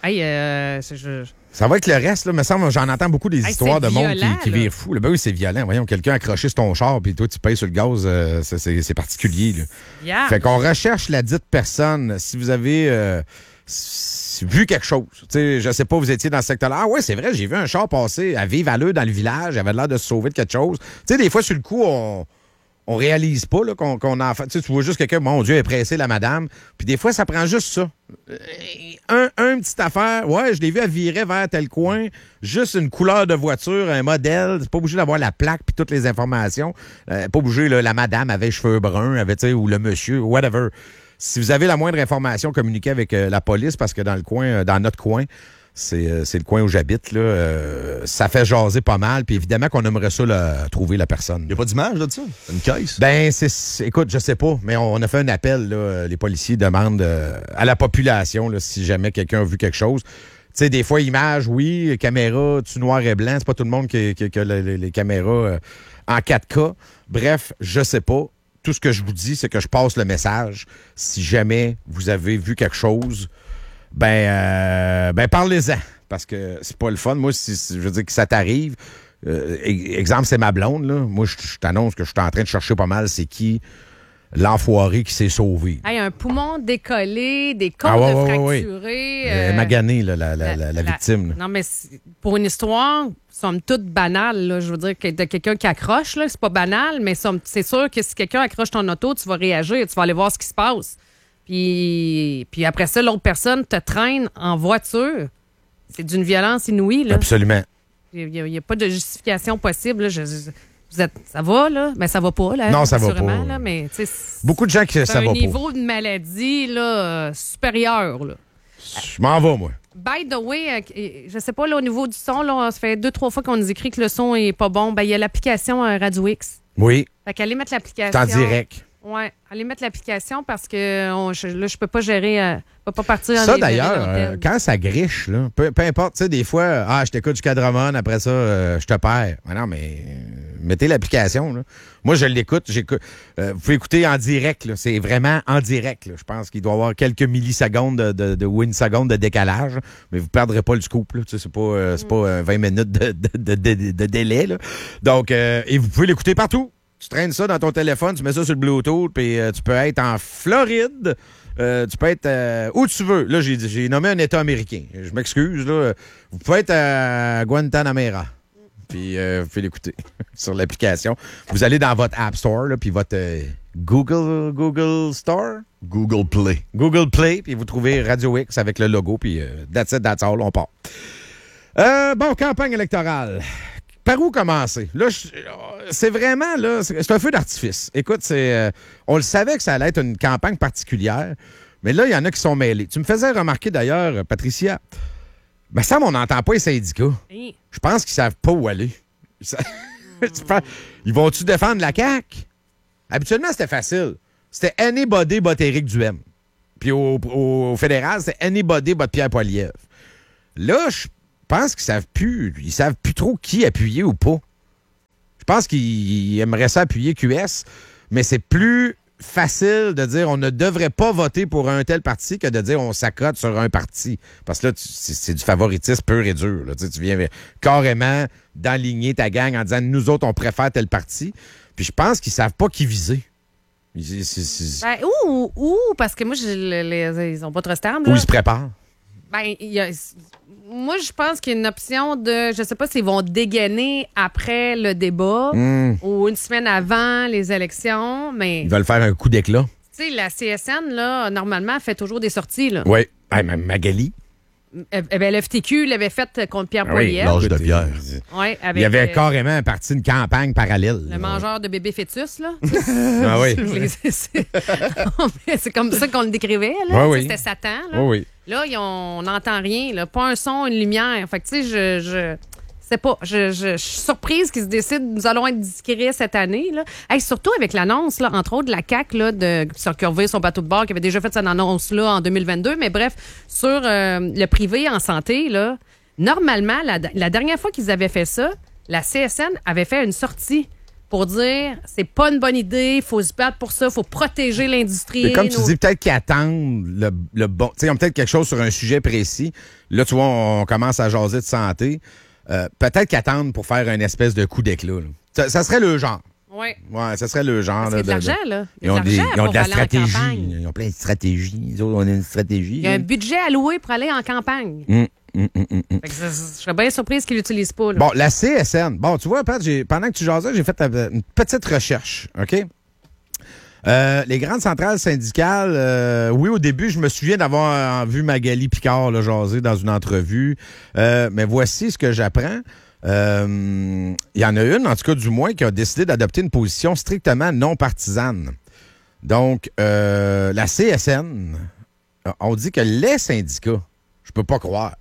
Ça va avec le reste, là. Me semble, j'en entends beaucoup des histoires de monde qui virent fou. Ben oui, c'est violent. Voyons, quelqu'un accroché sur ton char, puis toi, tu payes sur le gaz, c'est particulier, là. Yeah. Fait qu'on recherche la dite personne. Si vous avez vu quelque chose, tu sais, je sais pas, vous étiez dans ce secteur-là. Ah ouais, c'est vrai, j'ai vu un char passer à vive allure dans le village, il avait l'air de se sauver de quelque chose. Tu sais, des fois, sur le coup, on réalise pas là, qu'on a fait. Tu vois juste quelqu'un, mon Dieu, est pressé, la madame. Puis des fois, ça prend juste ça. Un petite affaire. Ouais, je l'ai vu, elle virait vers tel coin. Juste une couleur de voiture, un modèle. C'est pas obligé d'avoir la plaque puis toutes les informations. Pas obligé, là, la madame avait cheveux bruns, ou le monsieur, whatever. Si vous avez la moindre information, communiquez avec la police parce que dans le coin, dans notre coin, c'est le coin où j'habite, là. Ça fait jaser pas mal. Puis évidemment qu'on aimerait ça trouver la personne. Il n'y a pas d'image de ça? Une caisse? Ben, écoute, je sais pas, mais on a fait un appel, là. Les policiers demandent à la population, là, si jamais quelqu'un a vu quelque chose. Tu sais, des fois, image, oui, caméra, tu noir et blanc. C'est pas tout le monde qui a les caméras en 4K. Bref, je sais pas. Tout ce que je vous dis, c'est que je passe le message. Si jamais vous avez vu quelque chose, ben parlez-en, parce que c'est pas le fun. Moi, je veux dire que ça t'arrive. Exemple, c'est ma blonde, là. Moi, je t'annonce que je suis en train de chercher pas mal c'est qui l'enfoiré qui s'est sauvé. Hey, un poumon décollé, des côtes fracturées. Maganée, là, la victime. Là. Non, mais pour une histoire, somme toute banale, là, je veux dire, de quelqu'un qui accroche, là, c'est pas banal, mais c'est sûr que si quelqu'un accroche ton auto, tu vas réagir, tu vas aller voir ce qui se passe. Puis après ça, l'autre personne te traîne en voiture. C'est d'une violence inouïe. Là. Absolument. Il n'y a pas de justification possible. Là. Ça va, là? Mais ça va pas, là. Non, ça va pas. Là, mais, beaucoup de gens qui ça va pas. C'est un niveau de maladie là, supérieur. Là. Je m'en vais, moi. By the way, je sais pas, là, au niveau du son, là, ça fait 2-3 fois qu'on nous écrit que le son est pas bon. Ben, il y a l'application Radio X. Oui. Fait qu'allez mettre l'application. C'est en direct. Oui, allez mettre l'application parce que je peux pas gérer, je peux pas partir. Ça, d'ailleurs, quand ça griche, là, peu importe, tu sais, des fois, je t'écoute jusqu'à Drummond, après ça, je te perds. Mais non, mais mettez l'application, là. Moi, je l'écoute, j'écoute. Vous pouvez écouter en direct, là. C'est vraiment en direct, là. Je pense qu'il doit y avoir quelques millisecondes ou une seconde de décalage, mais vous perdrez pas le scoop, là. Tu sais, c'est pas 20 minutes de délai, là. Donc, et vous pouvez l'écouter partout. Tu traînes ça dans ton téléphone, tu mets ça sur le Bluetooth, puis tu peux être en Floride, tu peux être où tu veux. Là, j'ai nommé un État américain. Je m'excuse, là. Vous pouvez être à Guantanamera. Puis vous pouvez l'écouter sur l'application. Vous allez dans votre App Store, là, puis votre Google Store? Google Play. Google Play, puis vous trouvez Radio X avec le logo, puis that's it, that's all, on part. Bon, campagne électorale. Par où commencer? Là, c'est vraiment, là, c'est un feu d'artifice. Écoute, on le savait que ça allait être une campagne particulière, mais là, il y en a qui sont mêlés. Tu me faisais remarquer d'ailleurs, Patricia, ben ça, on n'entend pas les syndicats. Oui. Je pense qu'ils savent pas où aller. Ils vont-tu défendre la CAQ? Habituellement, c'était facile. C'était anybody but Éric Duhaime. Puis au fédéral, c'était anybody but Pierre Poilievre. Là, je pense qu'ils savent plus. Ils savent plus trop qui appuyer ou pas. Je pense qu'ils aimeraient ça appuyer QS, mais c'est plus facile de dire on ne devrait pas voter pour un tel parti que de dire on s'accote sur un parti. Parce que là, c'est du favoritisme pur et dur. Là. Tu viens carrément d'enligner ta gang en disant nous autres, on préfère tel parti. Puis je pense qu'ils savent pas qui viser. Ben, parce que moi, ils ont pas trop stable. Ou ils se préparent. Ben, moi, je pense qu'il y a une option de... Je sais pas s'ils vont dégainer après le débat ou une semaine avant les élections, mais... Ils veulent faire un coup d'éclat. Tu sais, la CSN, là, normalement, fait toujours des sorties, là. Oui. Hey, Magali. Ben, le FTQ l'avait fait contre Pierre Poilievre. L'âge de Pierre. Ouais, avec, il y avait carrément parti une campagne parallèle. Le mangeur de bébé fœtus, là. Ah oui. C'est comme ça qu'on le décrivait, là. Oui. C'était Satan, là. Oui. Là, on n'entend rien, là. Pas un son, une lumière. Fait que, tu sais, je sais pas. Je suis surprise qu'ils se décident. Nous allons être discrets cette année, là. Hey, surtout avec l'annonce, là, entre autres, de la CAQ, là, de surcurver son bateau de bord, qui avait déjà fait cette annonce-là en 2022. Mais bref, sur le privé en santé, là, normalement, la dernière fois qu'ils avaient fait ça, la CSN avait fait une sortie pour dire c'est pas une bonne idée, il faut se battre pour ça, il faut protéger l'industrie. Mais comme tu dis, peut-être qu'ils attendent le bon. Tu sais, ils ont peut-être quelque chose sur un sujet précis. Là, tu vois, on commence à jaser de santé. Peut-être qu'ils attendent pour faire une espèce de coup d'éclat. Ça serait le genre. Oui. Ouais, ça serait le genre. Parce qu'il y a de l'argent, là. Ils ont de la stratégie. Ils ont plein de stratégies. Nous autres, on a une stratégie. Il y a un budget alloué pour aller en campagne. Fait que je serais bien surprise qu'ils l'utilisent pas. Là. Bon, la CSN. Bon, tu vois, Pat, pendant que tu jasais, j'ai fait une petite recherche, OK? Les grandes centrales syndicales, oui, au début, je me souviens d'avoir vu Magali Picard là, jaser dans une entrevue. Mais voici ce que j'apprends. Il y en a une, en tout cas du moins, qui a décidé d'adopter une position strictement non partisane. Donc, la CSN, on dit que les syndicats, je peux pas croire,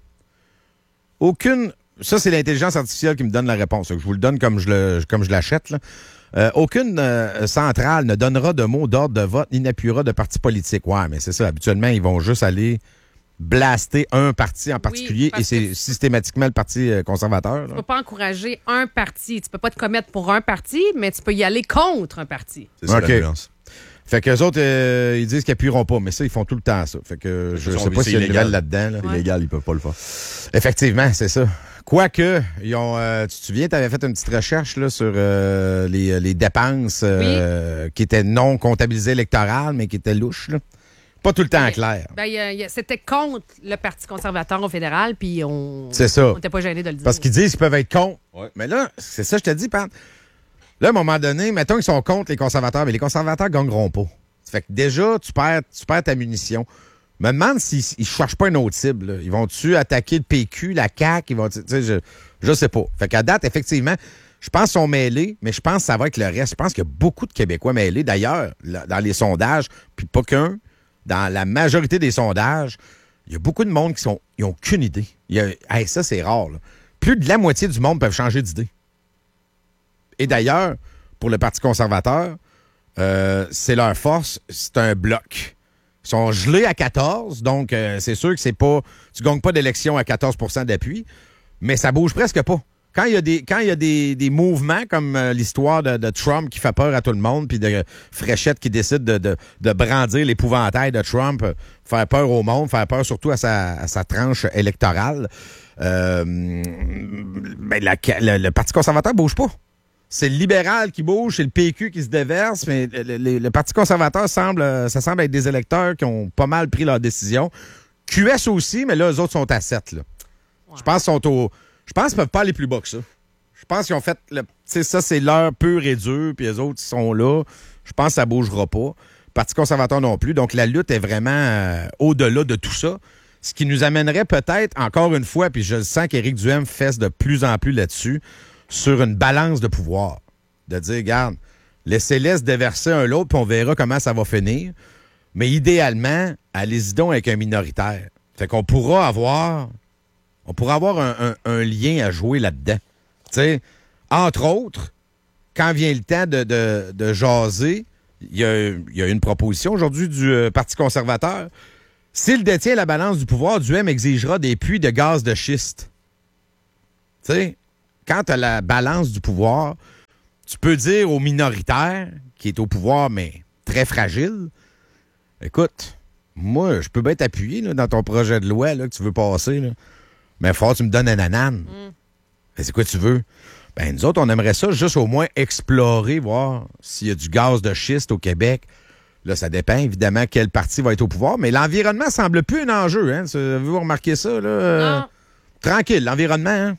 ça, c'est l'intelligence artificielle qui me donne la réponse. Je vous le donne comme je l'achète. Là. Aucune centrale ne donnera de mots d'ordre de vote ni n'appuiera de parti politique. Ouais, mais c'est ça. Habituellement, ils vont juste aller blaster un parti en particulier et c'est systématiquement le Parti conservateur. Tu peux pas encourager un parti. Tu peux pas te commettre pour un parti, mais tu peux y aller contre un parti. C'est ça la nuance. Fait qu'eux autres, ils disent qu'ils appuieront pas, mais ça, ils font tout le temps ça. Fait que je sais pas s'il y a une nouvelle là-dedans. Là. C'est illégal, ils peuvent pas le faire. Effectivement, c'est ça. Quoique, ils ont, tu te souviens, tu avais fait une petite recherche là, sur les dépenses qui étaient non comptabilisées électorales, mais qui étaient louches. Là. Pas tout le temps clair. Ben, c'était contre le Parti conservateur au fédéral, puis on n'était pas gêné de le dire. Parce qu'ils disent qu'ils peuvent être contre. Ouais. Mais là, c'est ça, je te dis, Pat. Là, à un moment donné, mettons qu'ils sont contre les conservateurs, mais les conservateurs gagneront pas. Ça fait que déjà, tu perds ta munition. Je me demande s'ils ne cherchent pas une autre cible. Là. Ils vont-tu attaquer le PQ, la CAQ? Je sais pas. Fait qu'à date, effectivement, je pense qu'ils sont mêlés, mais je pense que ça va être le reste. Je pense qu'il y a beaucoup de Québécois mêlés. D'ailleurs, dans les sondages, puis pas qu'un, dans la majorité des sondages, il y a beaucoup de monde qui ils n'ont aucune idée. Ça, c'est rare. Là. Plus de la moitié du monde peuvent changer d'idée. Et d'ailleurs, pour le Parti conservateur, c'est leur force, c'est un bloc. Ils sont gelés à 14, donc c'est sûr que c'est pas. Tu gagnes pas d'élection à 14 % d'appui, mais ça bouge presque pas. Quand il y a des mouvements comme l'histoire de Trump qui fait peur à tout le monde, puis de Fréchette qui décide de brandir l'épouvantail de Trump, faire peur au monde, faire peur surtout à sa tranche électorale, le Parti conservateur bouge pas. c'est le libéral qui bouge, c'est le PQ qui se déverse, mais le Parti conservateur semble être des électeurs qui ont pas mal pris leur décision. QS aussi, mais là, eux autres sont à 7. Là. Ouais. Je pense qu'ils peuvent pas aller plus bas que ça. Je pense qu'ils ont fait... ça, c'est l'heure pure et dure, puis les autres, ils sont là. Je pense que ça bougera pas. Parti conservateur non plus. Donc, la lutte est vraiment au-delà de tout ça. Ce qui nous amènerait peut-être, encore une fois, puis je le sens qu'Éric Duhaime fesse de plus en plus là-dessus, sur une balance de pouvoir. De dire, regarde, laissez-les se déverser un l'autre, puis on verra comment ça va finir. Mais idéalement, allez-y donc avec un minoritaire. Fait qu'on pourra avoir un lien à jouer là-dedans. Tu sais, entre autres, quand vient le temps de jaser, il y a une proposition aujourd'hui du Parti conservateur. S'il détient la balance du pouvoir, Duhaime exigera des puits de gaz de schiste. Tu sais, quand tu as la balance du pouvoir, tu peux dire au minoritaire, qui est au pouvoir, mais très fragile, écoute, moi, je peux bien t'appuyer là, dans ton projet de loi là, que tu veux passer, là, mais il faut que tu me donnes un anane. Ben, c'est quoi tu veux? Ben, nous autres, on aimerait ça juste au moins explorer, voir s'il y a du gaz de schiste au Québec. Là, ça dépend, évidemment, quel parti va être au pouvoir, mais l'environnement semble plus un enjeu. Hein? Avez-vous remarqué ça? Là? Non. Tranquille, l'environnement. Hein?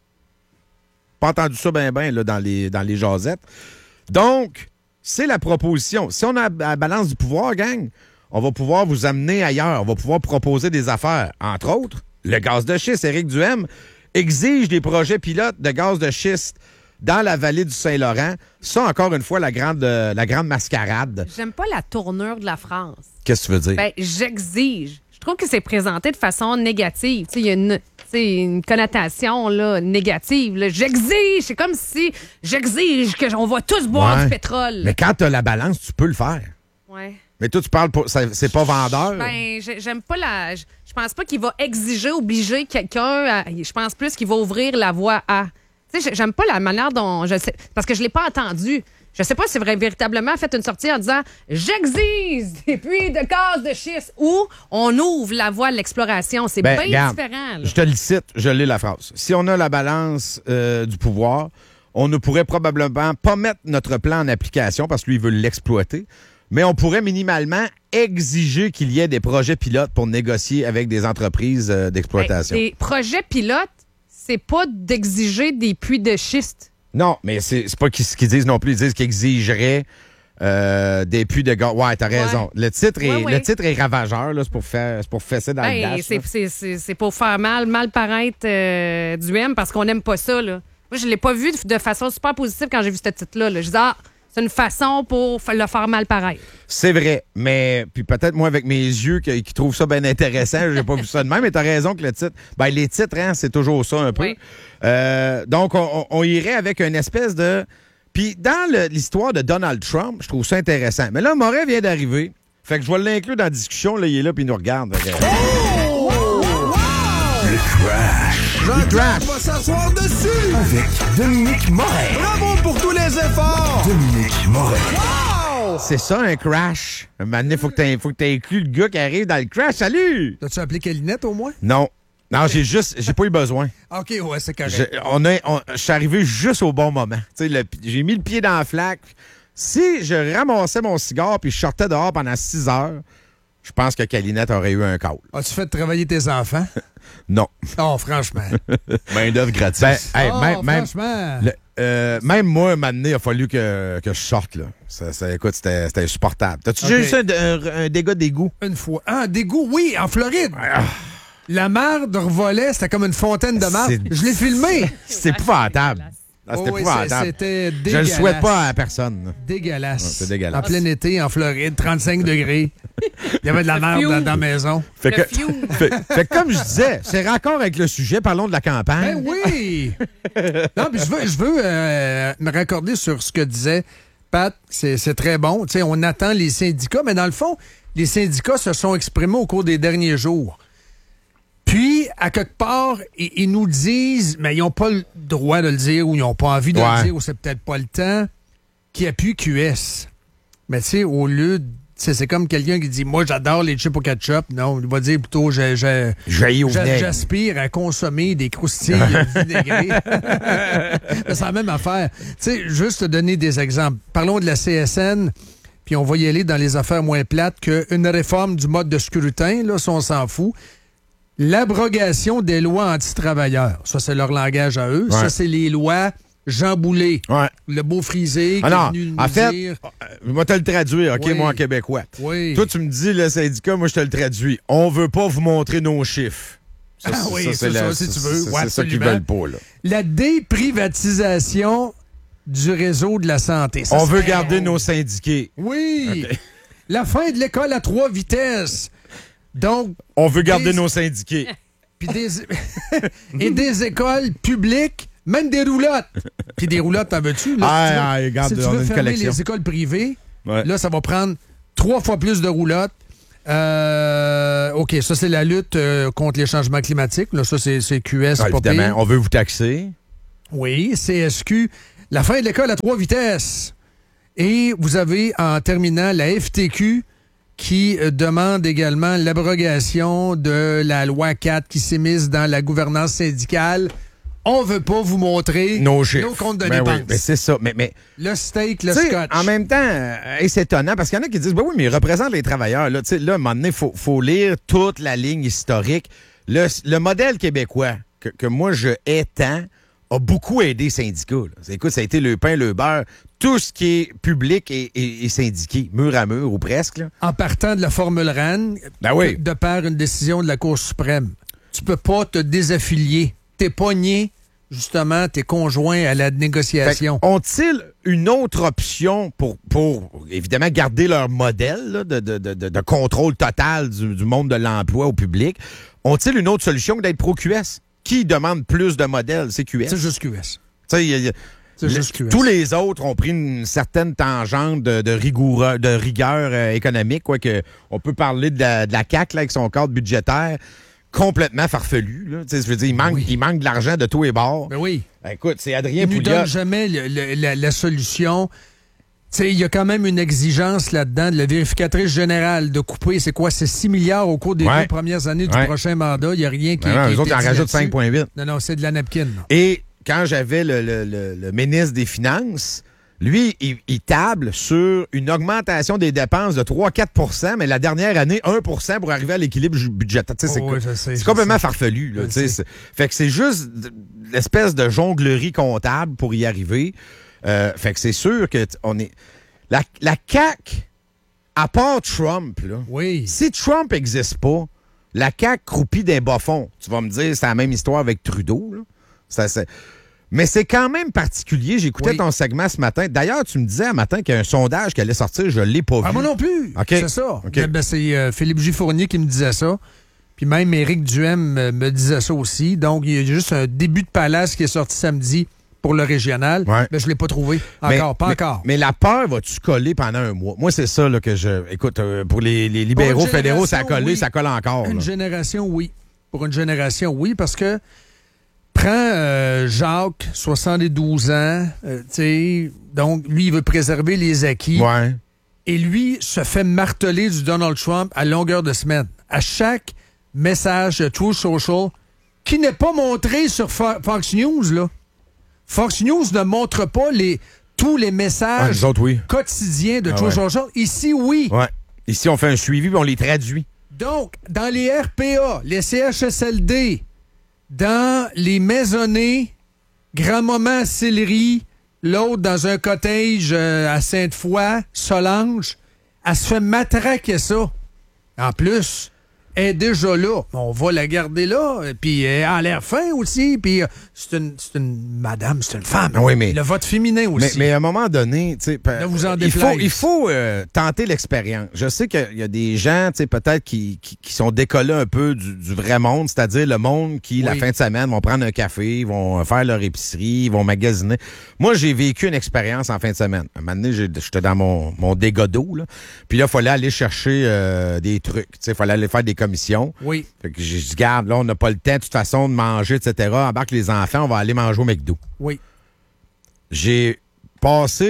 Pas entendu ça bien là, dans les jasettes. Donc, c'est la proposition. Si on a la balance du pouvoir, gang, on va pouvoir vous amener ailleurs. On va pouvoir proposer des affaires. Entre autres, le gaz de schiste. Éric Duhaime exige des projets pilotes de gaz de schiste dans la vallée du Saint-Laurent. Ça, encore une fois, la grande mascarade. J'aime pas la tournure de la France. Qu'est-ce que tu veux dire? Ben, j'exige. Je trouve que c'est présenté de façon négative. Il y a une connotation là, négative. Là. J'exige. C'est comme si j'exige qu'on va tous boire du pétrole. Mais quand tu as la balance, tu peux le faire. Ouais. Mais toi, tu parles pour... C'est pas vendeur? Ben, j'aime pas la... Je pense pas qu'il va obliger quelqu'un. Je pense plus qu'il va ouvrir la voie à... Tu sais, j'aime pas la manière dont... parce que je l'ai pas entendu. Je sais pas si c'est véritablement fait une sortie en disant « J'exige des puits de gaz de schiste » ou on ouvre la voie à l'exploration. C'est bien différent. Là. Je te le cite, je lis la phrase. Si on a la balance du pouvoir, on ne pourrait probablement pas mettre notre plan en application parce que lui, il veut l'exploiter, mais on pourrait minimalement exiger qu'il y ait des projets pilotes pour négocier avec des entreprises d'exploitation. Des projets pilotes, c'est pas d'exiger des puits de schiste. Non, mais c'est pas ce qu'ils disent non plus. Ils disent qu'ils exigeraient des puits de gaz. Ouais, t'as raison. Le titre est ravageur, là. C'est pour fesser dans le dash. C'est pour faire mal paraître Duhaime parce qu'on n'aime pas ça, là. Moi, je l'ai pas vu de façon super positive quand j'ai vu ce titre-là. Là. Je disais, c'est une façon pour le faire mal paraître. C'est vrai, mais puis peut-être moi avec mes yeux qui trouvent ça bien intéressant, j'ai pas vu ça de même, mais t'as raison que le titre, les titres, hein, c'est toujours ça un peu. Oui. Donc on irait avec une espèce de... Puis dans l'histoire de Donald Trump, je trouve ça intéressant. Mais là, Moret vient d'arriver, fait que je vais l'inclure dans la discussion, là, il est là puis il nous regarde. Oh! Wow! Le Crash. Jean-Claude va s'asseoir dessus avec Dominique Moret. Bravo pour tous les efforts! Dominique Moret. Wow! C'est ça, un crash. Un moment donné, faut que tu inclues le gars qui arrive dans le crash. Salut! T'as-tu appelé Calinette au moins? Non. Non, j'ai pas eu besoin. OK, ouais, c'est correct. Je suis arrivé juste au bon moment. J'ai mis le pied dans la flaque. Si je ramassais mon cigare puis je sortais dehors pendant 6 heures, je pense que Calinette aurait eu un call. As-tu fait travailler tes enfants? Non. Oh, franchement. Main d'œuvre gratis. Franchement. Même moi, un moment donné, il a fallu que je sorte. Là. Écoute, c'était insupportable. T'as-tu déjà eu ça, un dégât d'égout? Une fois. Ah, un dégoût, oui, en Floride. La marde revolait, c'était comme une fontaine de marde. Je l'ai filmé. C'est épouvantable. C'était dégueulasse. Je le souhaite pas à personne. Dégueulasse. C'est dégueulasse. En plein été, en Floride, 35 degrés. Il y avait de la merde dans la maison. Fait que comme je disais, c'est raccord avec le sujet, parlons de la campagne. Ben oui! Non, puis je veux me raccorder sur ce que disait Pat. C'est très bon. Tu sais, on attend les syndicats, mais dans le fond, les syndicats se sont exprimés au cours des derniers jours. Puis, à quelque part, ils nous disent, mais ils n'ont pas le droit de le dire ou ils n'ont pas envie de le dire ou c'est peut-être pas le temps, qui appuie QS. Mais tu sais, au lieu de C'est comme quelqu'un qui dit « Moi, j'adore les chips au ketchup ». Non, il va dire plutôt « J'aspire à consommer des croustilles vinaigrées ». C'est la même affaire. Tu sais, juste te donner des exemples. Parlons de la CSN, puis on va y aller dans les affaires moins plates qu'une réforme du mode de scrutin, là, ça, on s'en fout. L'abrogation des lois anti-travailleurs. Ça, c'est leur langage à eux. Ouais. Ça, c'est les lois Jean Boulet. Ouais. Le beau frisé qui est venu nous dire... je vais te le traduire, OK, moi, en québécois. Oui. Toi, tu me dis, le syndicat, moi, je te le traduis. On veut pas vous montrer nos chiffres. Ça, c'est ça, si tu veux. C'est ça qu'ils veulent pas, là. La déprivatisation du réseau de la santé. Ça, on veut garder nos syndiqués. Oui. Okay. La fin de l'école à 3 vitesses. Donc, on veut garder nos syndiqués. Puis et des écoles publiques, même des roulottes. Puis des roulottes, t'en veux-tu? Là, regarde, si tu veux fermer les écoles privées, là, ça va prendre 3 fois plus de roulottes. OK, ça, c'est la lutte contre les changements climatiques. Là, ça, c'est QS. Évidemment, on veut vous taxer. Oui, CSQ. La fin de l'école à 3 vitesses. Et vous avez, en terminant, la FTQ qui demande également l'abrogation de la loi 4 qui s'est mise dans la gouvernance syndicale. On veut pas vous montrer nos comptes de dépenses. Oui, mais c'est ça. Mais le steak, le scotch. En même temps, c'est étonnant parce qu'il y en a qui disent oui, mais ils représentent les travailleurs. Là, à un moment donné, il faut lire toute la ligne historique. Le modèle québécois que moi je hais tant a beaucoup aidé les syndicats. Là. Écoute, ça a été le pain, le beurre. Tout ce qui est public est syndiqué, mur à mur ou presque. Là. En partant de la formule RAN, de par une décision de la Cour suprême, tu peux pas te désaffilier. T'es pogné, justement, t'es conjoint à la négociation. Ont-ils une autre option pour évidemment, garder leur modèle là, de contrôle total du monde de l'emploi au public? Ont-ils une autre solution que d'être pro-QS? Qui demande plus de modèles? C'est QS. C'est juste QS. Tous les autres ont pris une certaine tangente de rigueur économique. Quoi, que on peut parler de la CAQ là, avec son cadre budgétaire complètement farfelu. Là. Je veux dire, il manque de l'argent de tous les bords. Mais oui. Écoute, c'est Adrien Pouliot. Il ne nous donne jamais la solution. Il y a quand même une exigence là-dedans de la vérificatrice générale de couper, c'est quoi? C'est 6 milliards au cours des 2 premières années du prochain mandat. Il n'y a rien qui est. Les autres, ils en rajoutent 5,8. Non, c'est de la napkin. Non. Et quand j'avais le ministre des Finances, lui, il table sur une augmentation des dépenses de 3-4 mais la dernière année, 1 pour arriver à l'équilibre budgétaire. C'est complètement farfelu. Là, fait que c'est juste l'espèce de jonglerie comptable pour y arriver. Fait que c'est sûr que on est... La CAQ, à part Trump, là, si Trump n'existe pas, la CAQ croupit des bas-fonds. Tu vas me dire, c'est la même histoire avec Trudeau. Là. Mais c'est quand même particulier. J'écoutais ton segment ce matin. D'ailleurs, tu me disais un matin qu'il y a un sondage qui allait sortir. Je ne l'ai pas vu. Moi non plus. Okay. C'est ça. Okay. C'est Philippe J. Fournier qui me disait ça. Puis même Éric Duhem me disait ça aussi. Donc, il y a juste un début de palace qui est sorti samedi pour le régional. Mais je ne l'ai pas trouvé. Encore. Mais la peur va-tu coller pendant un mois? Moi, c'est ça là, que je... Écoute, pour les libéraux fédéraux, ça a collé, ça colle encore. Une génération, oui. Pour une génération, oui, parce que prends Jacques, 72 ans, donc lui, il veut préserver les acquis. Ouais. Et lui se fait marteler du Donald Trump à longueur de semaine. À chaque message de Truth Social, qui n'est pas montré sur Fox News, là. Fox News ne montre pas tous les messages quotidiens de Truth Social. Ici, oui. Ouais. Ici, on fait un suivi et on les traduit. Donc, dans les RPA, les CHSLD, dans les maisonnées, grand-maman à Sillery, l'autre dans un cottage à Sainte-Foy, Solange, elle se fait matraquer ça. En plus, elle est déjà là. On va la garder là. Puis elle a l'air fin aussi. Puis c'est une madame, c'est une femme. Oui, mais le vote féminin aussi. Mais à un moment donné, il faut tenter l'expérience. Je sais qu'il y a des gens, peut-être qui sont décollés un peu du vrai monde, c'est-à-dire le monde qui, la fin de semaine, vont prendre un café, ils vont faire leur épicerie, ils vont magasiner. Moi, j'ai vécu une expérience en fin de semaine. Un moment donné, j'étais dans mon dégât d'eau, là. Puis là, il fallait aller chercher des trucs. Il fallait aller faire des commissions. Oui. Fait que j'ai dit, garde, là, on n'a pas le temps, de toute façon, de manger, etc. Embarque les enfants, on va aller manger au McDo. Oui. J'ai passé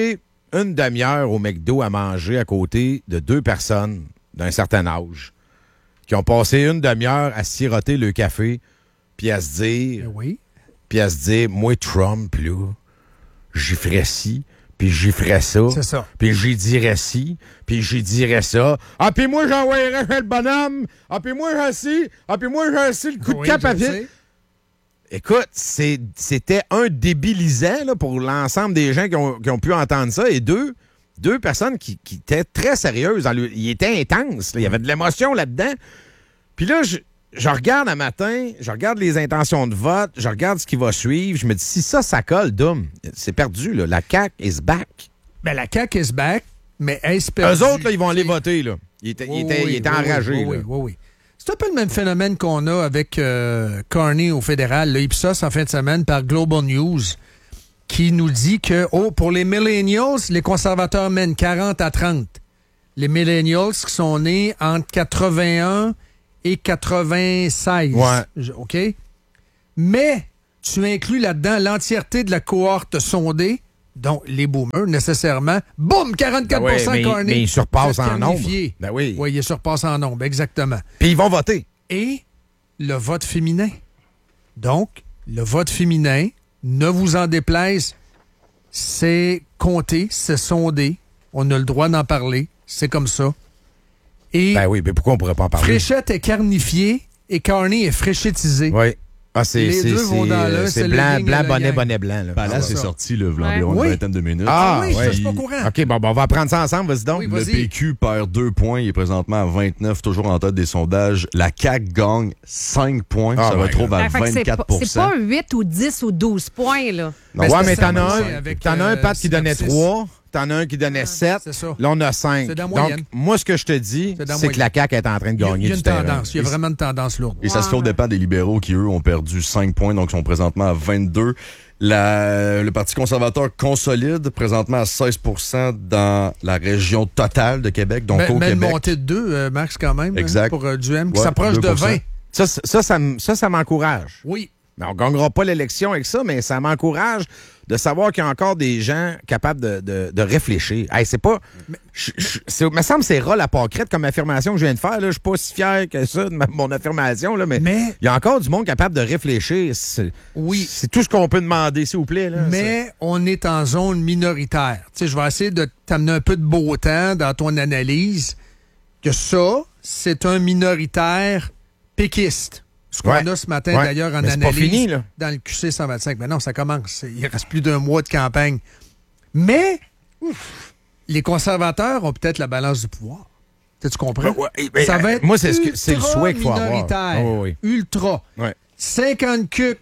une demi-heure au McDo à manger à côté de 2 personnes d'un certain âge qui ont passé une demi-heure à siroter le café puis à se dire... Puis à se dire, moi, Trump, là, j'y ferais ci, puis j'y ferais ça. C'est ça. Puis j'y dirais ci, puis j'y dirais ça. Ah, puis moi, j'envoyerais chez le bonhomme. Ah, puis moi, j'ai ci. Ah, puis moi, j'ai ci le coup de cap à vite. Écoute, c'était un débilisant là, pour l'ensemble des gens qui ont pu entendre ça. Et deux personnes qui étaient très sérieuses. Ils étaient intenses. Là. Il y avait de l'émotion là-dedans. Puis là, je regarde un matin, je regarde les intentions de vote, je regarde ce qui va suivre. Je me dis, si ça colle, Dom, c'est perdu. Là. La CAQ is back. Ben, la CAQ is back, mais est-ce perdu? Eux autres, là, ils vont aller voter. Là. Ils étaient enragés. Oui. C'est un peu le même phénomène qu'on a avec Carney au fédéral, le Ipsos en fin de semaine par Global News, qui nous dit que pour les millennials, les conservateurs mènent 40-30. Les millennials qui sont nés entre 81 et 96. Ouais. OK? Mais tu inclus là-dedans l'entièreté de la cohorte sondée, donc les boomers, nécessairement. Boum! 44 Carney. Mais ils surpassent en nombre. Ben oui. Oui, ils surpassent en nombre, exactement. Puis ils vont voter. Et le vote féminin. Donc, le vote féminin, ne vous en déplaise, c'est compté, c'est sondé. On a le droit d'en parler. C'est comme ça. Et ben oui, mais pourquoi on pourrait pas en parler? Fréchette est carnifiée et Carney est fréchettisé. Oui. Ah, c'est blanc, bonnet, blanc. Là. Là, c'est sorti environ une vingtaine de minutes. Ah oui, je suis pas au courant. OK, bon, on va apprendre ça ensemble, vas-y donc. Oui, le PQ perd 2 points, il est présentement à 29, toujours en tête des sondages. La CAQ gagne 5 points, ça retrouve à 24 C'est pas 8 ou 10 ou 12 points, là. Ouais, mais t'en as un, Pat, qui donnait 3. T'en as un qui donnait 7. Là, on a 5. C'est de la moyenne. Donc, moi, ce que je te dis, c'est que la CAQ est en train de gagner. Il y a une tendance. Il y a vraiment une tendance lourde. Et ça se fait au dépend des libéraux qui, eux, ont perdu 5 points, donc sont présentement à 22. Le Parti conservateur consolide, présentement à 16 % dans la région totale de Québec, donc au Québec. Une montée de 2, Max, quand même, exact. Pour Duhem, qui s'approche de 20. Ça m'encourage. Oui. Mais on ne gagnera pas l'élection avec ça, mais ça m'encourage de savoir qu'il y a encore des gens capables de réfléchir. Hey, c'est pas... Il me semble que c'est ras la pâquerette comme affirmation que je viens de faire. Je suis pas si fier que ça de mon affirmation, là, mais il y a encore du monde capable de réfléchir. Oui. C'est tout ce qu'on peut demander, s'il vous plaît. Là, mais on est en zone minoritaire. Tu sais, je vais essayer de t'amener un peu de beau temps dans ton analyse, que ça, c'est un minoritaire péquiste. Ce qu'on a ce matin, d'ailleurs, en analyse pas fini, là. dans le QC 125. Mais non, ça commence. Il reste plus d'1 mois de campagne. Mais les conservateurs ont peut-être la balance du pouvoir. Tu comprends? Ça va être moi, c'est le souhait qu'il faut minoritaire, avoir. Ultra. Ouais. 50 cucs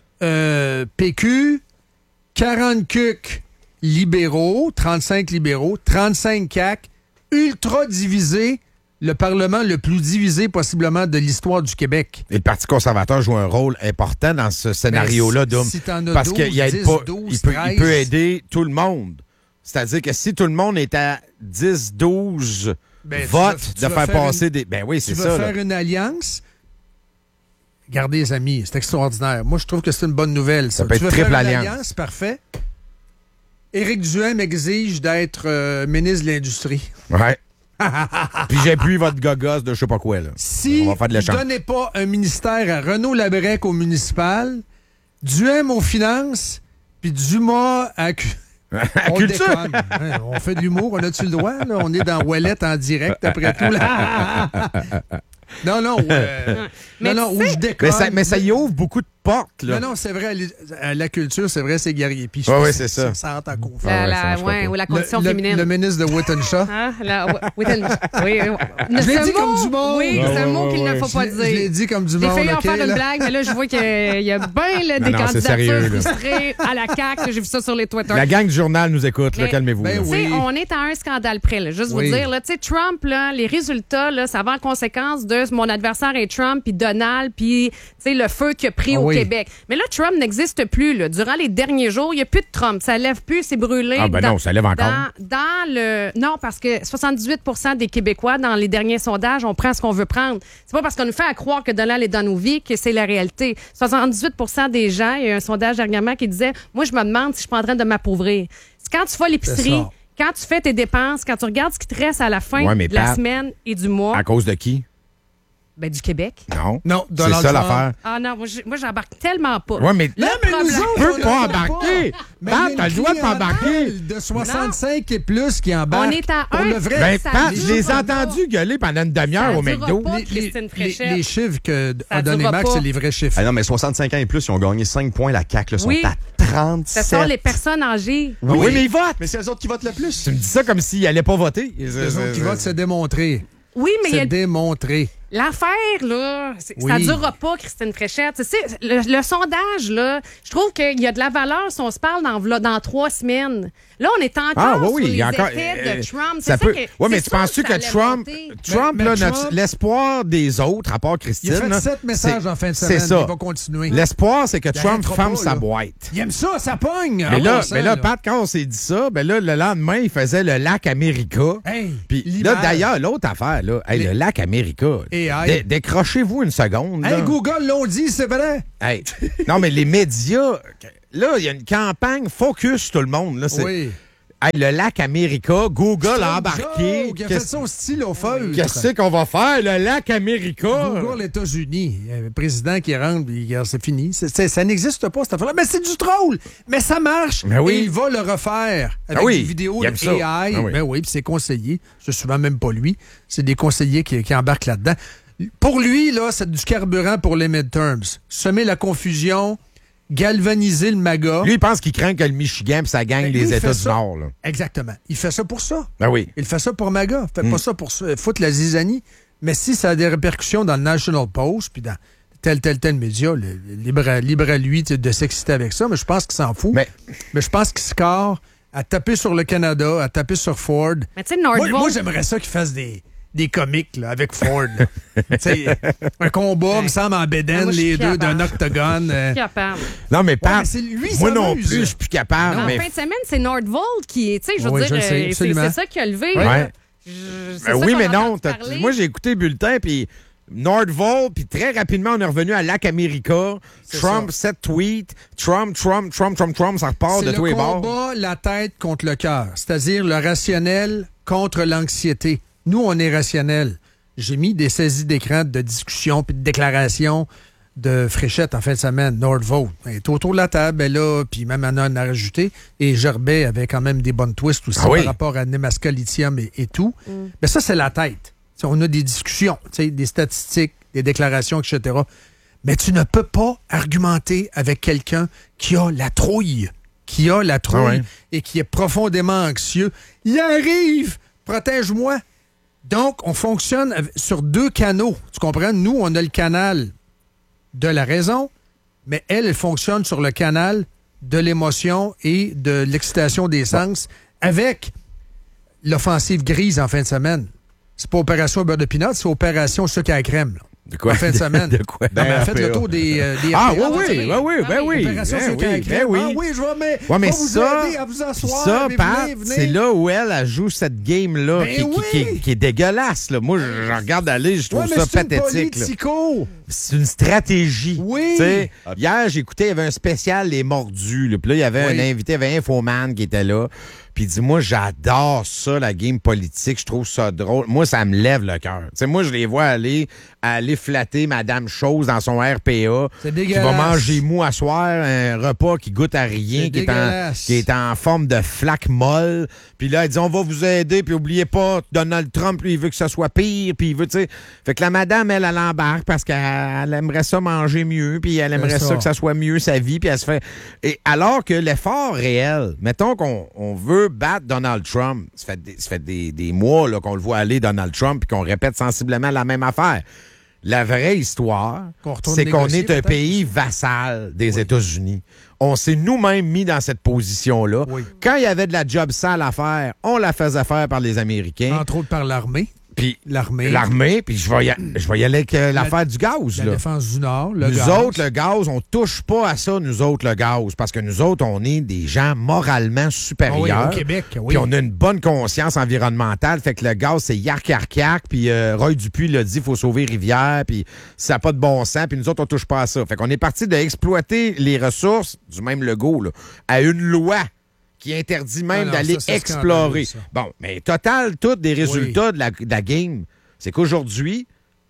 PQ, 40 cucs libéraux, 35 libéraux, 35 CAQ, ultra divisé. Le Parlement le plus divisé possiblement de l'histoire du Québec. Et le Parti conservateur joue un rôle important dans ce scénario-là, Dom. Si t'en as parce 12, qu'il aide 10, pas, 12, il 13. peut aider tout le monde. C'est-à-dire que si tout le monde est à 10, 12 votes de faire passer des... Ben oui, c'est ça. Tu veux faire une alliance? Regardez, les amis, c'est extraordinaire. Moi, je trouve que c'est une bonne nouvelle. Ça peut être triple alliance. Parfait. Éric Duhem exige d'être ministre de l'Industrie. Ouais. Puis j'appuie votre gogos de je sais pas quoi. Là. Si vous ne donnez pas un ministère à Renaud Labrec au municipal, Duhem aux finances, puis Dumas à culture. On fait de l'humour, on a-tu le droit? Là? On est dans Ouellette en direct après tout. Là. Non, où je déconne. Mais ça y ouvre beaucoup de portes. Là. Non, c'est vrai, la culture, c'est vrai, c'est guerrier. Puis oui, c'est ça. Ça rentre en conflit. Ou la condition féminine. Le ministre de Wittenshaw. Oui. Je l'ai dit comme du monde. Oui, c'est un mot qu'il ne faut pas dire. Je l'ai dit comme du monde. J'ai failli en faire une blague, mais là, je vois qu'il y a bien des candidatures frustrées à la CAQ. J'ai vu ça sur les Twitter. La gang du journal nous écoute, calmez-vous. On est à un scandale près. Là. Juste vous dire, Trump, là, les résultats, là, ça va en conséquence de mon adversaire est Trump, puis Donald, puis le feu qu'il a pris au Québec. Mais là, Trump n'existe plus. Là. Durant les derniers jours, il n'y a plus de Trump. Ça lève plus, c'est brûlé. Non, ça lève encore. Non, parce que 78 % des Québécois, dans les derniers sondages, on prend ce qu'on veut prendre. C'est pas parce qu'on nous fait à croire que Donald est dans nos vies que c'est la réalité. 78 % des gens, il y a un sondage dernièrement qui disait « Moi, je me demande si je suis pas en train de m'appauvrir. » C'est quand tu vas à l'épicerie, quand tu fais tes dépenses, quand tu regardes ce qui te reste à la fin de la semaine et du mois... À cause de qui? Ben, du Québec. Non, c'est ça l'affaire. Ah non, moi j'embarque tellement pas. Ouais, mais nous autres, tu peux pas embarquer. Pat, t'as le droit de t'embarquer. De 65 et plus qui embarquent. On est à pour le vrai. Ben, Pat, je les ai entendus gueuler pendant une demi-heure au McDo. Les chiffres qu'a donné Max, c'est les vrais chiffres. Ah non, mais 65 ans et plus, ils ont gagné 5 points. La CAQ, sont à 37. Ce sont les personnes âgées. Oui, mais ils votent. Mais c'est eux autres qui votent le plus. Tu me dis ça comme s'ils n'allaient pas voter. C'est eux autres qui votent, c'est démontré. Oui, mais il y a démontré. L'affaire, là, ça durera pas, Christine Fréchette. Tu sais, le sondage, là, je trouve qu'il y a de la valeur si on se parle dans 3 semaines. Là, on est encore sur les effets de Trump. Ça peut... Oui, mais tu penses-tu que Trump, là, l'espoir des autres, à part Christine... Il a fait 7 messages en fin de semaine. C'est ça. Il va continuer. L'espoir, c'est que Trump ferme sa boîte. Il aime ça, ça pogne. Mais là, Pat, quand on s'est dit ça, ben là, le lendemain, il faisait le lac America. Puis là, d'ailleurs, l'autre affaire, là, le lac America... Décrochez-vous une seconde. Hey, Google l'ont dit, c'est vrai. Hey. Non, mais les médias, là, il y a une campagne focus tout le monde. Là, oui. Hey, le lac America, Google a embarqué. Qui a fait ça au stylophone. Qu'est-ce qu'on va faire, le lac America? Google, les États-Unis. Il y a un président qui rentre, puis c'est fini. Ça n'existe pas, cette affaire-là. Mais c'est du troll. Mais ça marche. Oui. Et il va le refaire avec des vidéos de AI. Ben oui, puis c'est conseillé. C'est souvent même pas lui. C'est des conseillers qui embarquent là-dedans. Pour lui, là, c'est du carburant pour les midterms. Semer la confusion, galvaniser le MAGA. Lui, il pense qu'il craint que le Michigan et sa gang des États du Nord. Là. Exactement. Il fait ça pour ça. Ben oui. Il fait ça pour MAGA. Il fait pas ça pour foutre la zizanie. Mais si ça a des répercussions dans le National Post, puis dans tel média, libre à lui de s'exciter avec ça, mais je pense qu'il s'en fout. Mais je pense qu'il score à taper sur le Canada, à taper sur Ford. Mais tu sais, Nordvolt... Moi, j'aimerais ça qu'il fasse des comiques là, avec Ford. Un combat, me semble, en bédaine, les deux, d'un octogone. Je suis capable. Non, mais pas. Moi non plus, je suis plus capable. En fin de semaine, c'est Nordvolt qui est, tu sais, je veux dire, c'est ça qui a levé. Ouais. Oui, mais non. Moi, j'ai écouté le bulletin, puis Nordvolt, puis très rapidement, on est revenu à Lac America. Trump, 7 tweets. Trump, ça repart de tous les bords. C'est le combat, la tête contre le cœur, c'est-à-dire le rationnel contre l'anxiété. Nous, on est rationnel. J'ai mis des saisies d'écran de discussion puis de déclarations de Fréchette en fin de semaine. Nordvolt elle est autour de la table, elle là, puis même Anna en a rajouté. Et Gerbet avait quand même des bonnes twists aussi par rapport à Nemaska Lithium et tout. Mais ça, c'est la tête. T'sais, on a des discussions, des statistiques, des déclarations, etc. Mais tu ne peux pas argumenter avec quelqu'un qui a la trouille. Et qui est profondément anxieux. Il arrive! Protège-moi! Donc, on fonctionne sur 2 canaux. Tu comprends? Nous, on a le canal de la raison, mais elle fonctionne sur le canal de l'émotion et de l'excitation des sens avec l'offensive grise en fin de semaine. C'est pas opération beurre de pinot, c'est opération sucre à la crème. Là. De quoi? En fin de semaine. De quoi? Ben, elle a fait le tour des Ah, RPA, oui. Opération sucre à la crème. Ah oui, je vais mais vous aider à vous asseoir. Ça, mais Pat, venez. c'est là où elle joue cette game-là qui est dégueulasse. Là. Moi, je regarde aller, je trouve ça pathétique. C'est une stratégie. Oui. T'sais, hier, j'écoutais, il y avait un spécial Les Mordus. Là. Puis là, il y avait un invité, il y avait Infoman qui était là. Puis il dit, moi, j'adore ça, la game politique. Je trouve ça drôle. Moi, ça me lève le cœur. Moi, je les vois aller flatter Madame Chose dans son RPA. C'est qui dégueulasse. va manger mou à soir, un repas qui goûte à rien, qui est en forme de flaque molle. Puis là, elle dit, on va vous aider. Puis oubliez pas, Donald Trump, lui, il veut que ça soit pire. Puis il veut, tu sais. Fait que la madame, elle embarque parce qu'elle aimerait ça manger mieux. Puis elle aimerait ça que ça soit mieux sa vie. Puis elle se fait. Et alors que l'effort réel, mettons qu'on veut battre Donald Trump, ça fait des mois là, qu'on le voit aller, Donald Trump, puis qu'on répète sensiblement la même affaire. La vraie histoire, c'est qu'on est un pays vassal des États-Unis. On s'est nous-mêmes mis dans cette position-là. Oui. Quand il y avait de la job sale à faire, on la faisait faire par les Américains. Entre autres par l'armée. Puis l'armée, puis je vais y aller avec l'affaire du gaz. La défense du Nord, le gaz. Nous autres, le gaz, on touche pas à ça, nous autres, le gaz. Parce que nous autres, on est des gens moralement supérieurs. Oui, au Québec, oui. Puis on a une bonne conscience environnementale. Fait que le gaz, c'est yark. Puis Roy Dupuis l'a dit, il faut sauver Rivière. Puis ça n'a pas de bon sens. Puis nous autres, on touche pas à ça. Fait qu'on est parti d'exploiter les ressources, du même Legault, là, à une loi qui interdit même non, d'aller ça, c'est explorer. scandaleux, ça. Bon, mais total, tous des résultats de la game, c'est qu'aujourd'hui,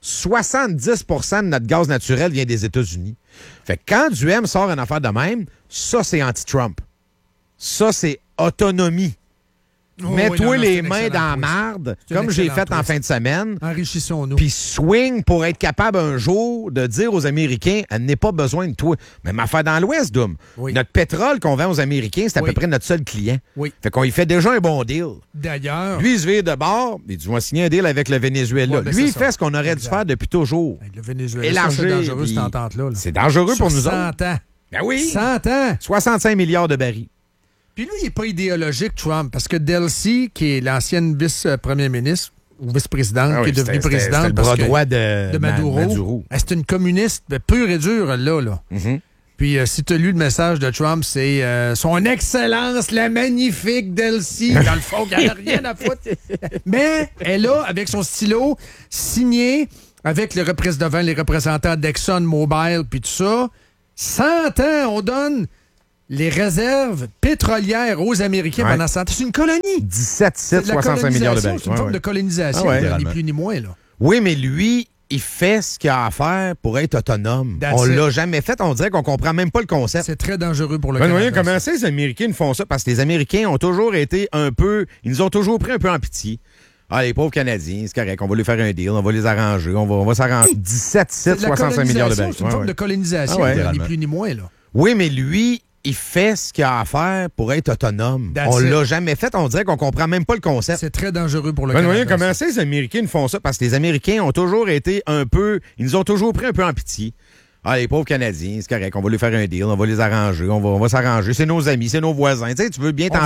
70 de notre gaz naturel vient des États-Unis. Fait que quand Duhem sort une affaire de même, ça, c'est anti-Trump. Ça, c'est autonomie. Mets-toi les mains dans la marde, comme j'ai fait en fin de semaine. Enrichissons-nous. Puis swing pour être capable un jour de dire aux Américains, elle n'est pas besoin de toi. Même affaire dans l'Ouest, Doom. Oui. Notre pétrole qu'on vend aux Américains, c'est à peu près notre seul client. Oui. Fait qu'on y fait déjà un bon deal. D'ailleurs. Lui, il se vire de bord, il dit, on va signer un deal avec le Venezuela. Ouais, ben, lui, il c'est fait ça. ce qu'on aurait dû faire depuis toujours. Le Venezuela, Élargir, c'est dangereux, puis- cette entente-là. là. C'est dangereux Sur pour nous 100 autres. ans. Ben oui. 100 ans. 65 milliards de barils. Puis lui, il n'est pas idéologique, Trump, parce que Delcy, qui est l'ancienne vice-première ministre, ou vice-présidente, Ah oui, qui est devenue c'était présidente. le parce bras que- droit de Maduro. Maduro. C'est une communiste pure et dure, là. Mm-hmm. Puis si tu as lu le message de Trump, c'est Son Excellence, la magnifique Delcy. Dans le fond, il n'y a rien à foutre. Mais elle a, avec son stylo, signé avec les représentants d'ExxonMobil, puis tout ça, 100 ans, on donne les réserves pétrolières aux Américains pendant 100 ans. C'est une colonie. 17, C'est de la 65 milliards de colonisation, barils. c'est une forme de colonisation, Ah ouais. ni Littéralement. plus ni moins, là. Oui, mais lui, il fait ce qu'il a à faire pour être autonome. That's On it. l'a jamais fait. On dirait qu'on comprend même pas le concept. C'est très dangereux pour le Ben, Canada. voyez comment ça, les Américains font ça? Parce que les Américains ont toujours été un peu... Ils nous ont toujours pris un peu en pitié. Ah, les pauvres Canadiens, c'est correct, on va lui faire un deal, on va les arranger, on va s'arranger. 17, C'est de la 65 milliards de colonisation, barils. c'est une forme de colonisation, Ah ouais. ni plus ni moins, là. Oui, mais lui, il fait ce qu'il a à faire pour être autonome. That's On it. l'a jamais fait. On dirait qu'on comprend même pas le concept. C'est très dangereux pour le Ben, Canada. voyez comment ça, les Américains font ça? Parce que les Américains ont toujours été un peu... Ils nous ont toujours pris un peu en pitié. Ah, les pauvres Canadiens, c'est correct, on va lui faire un deal, on va les arranger, on va s'arranger. C'est nos amis, c'est nos voisins. Tu sais, tu veux bien On va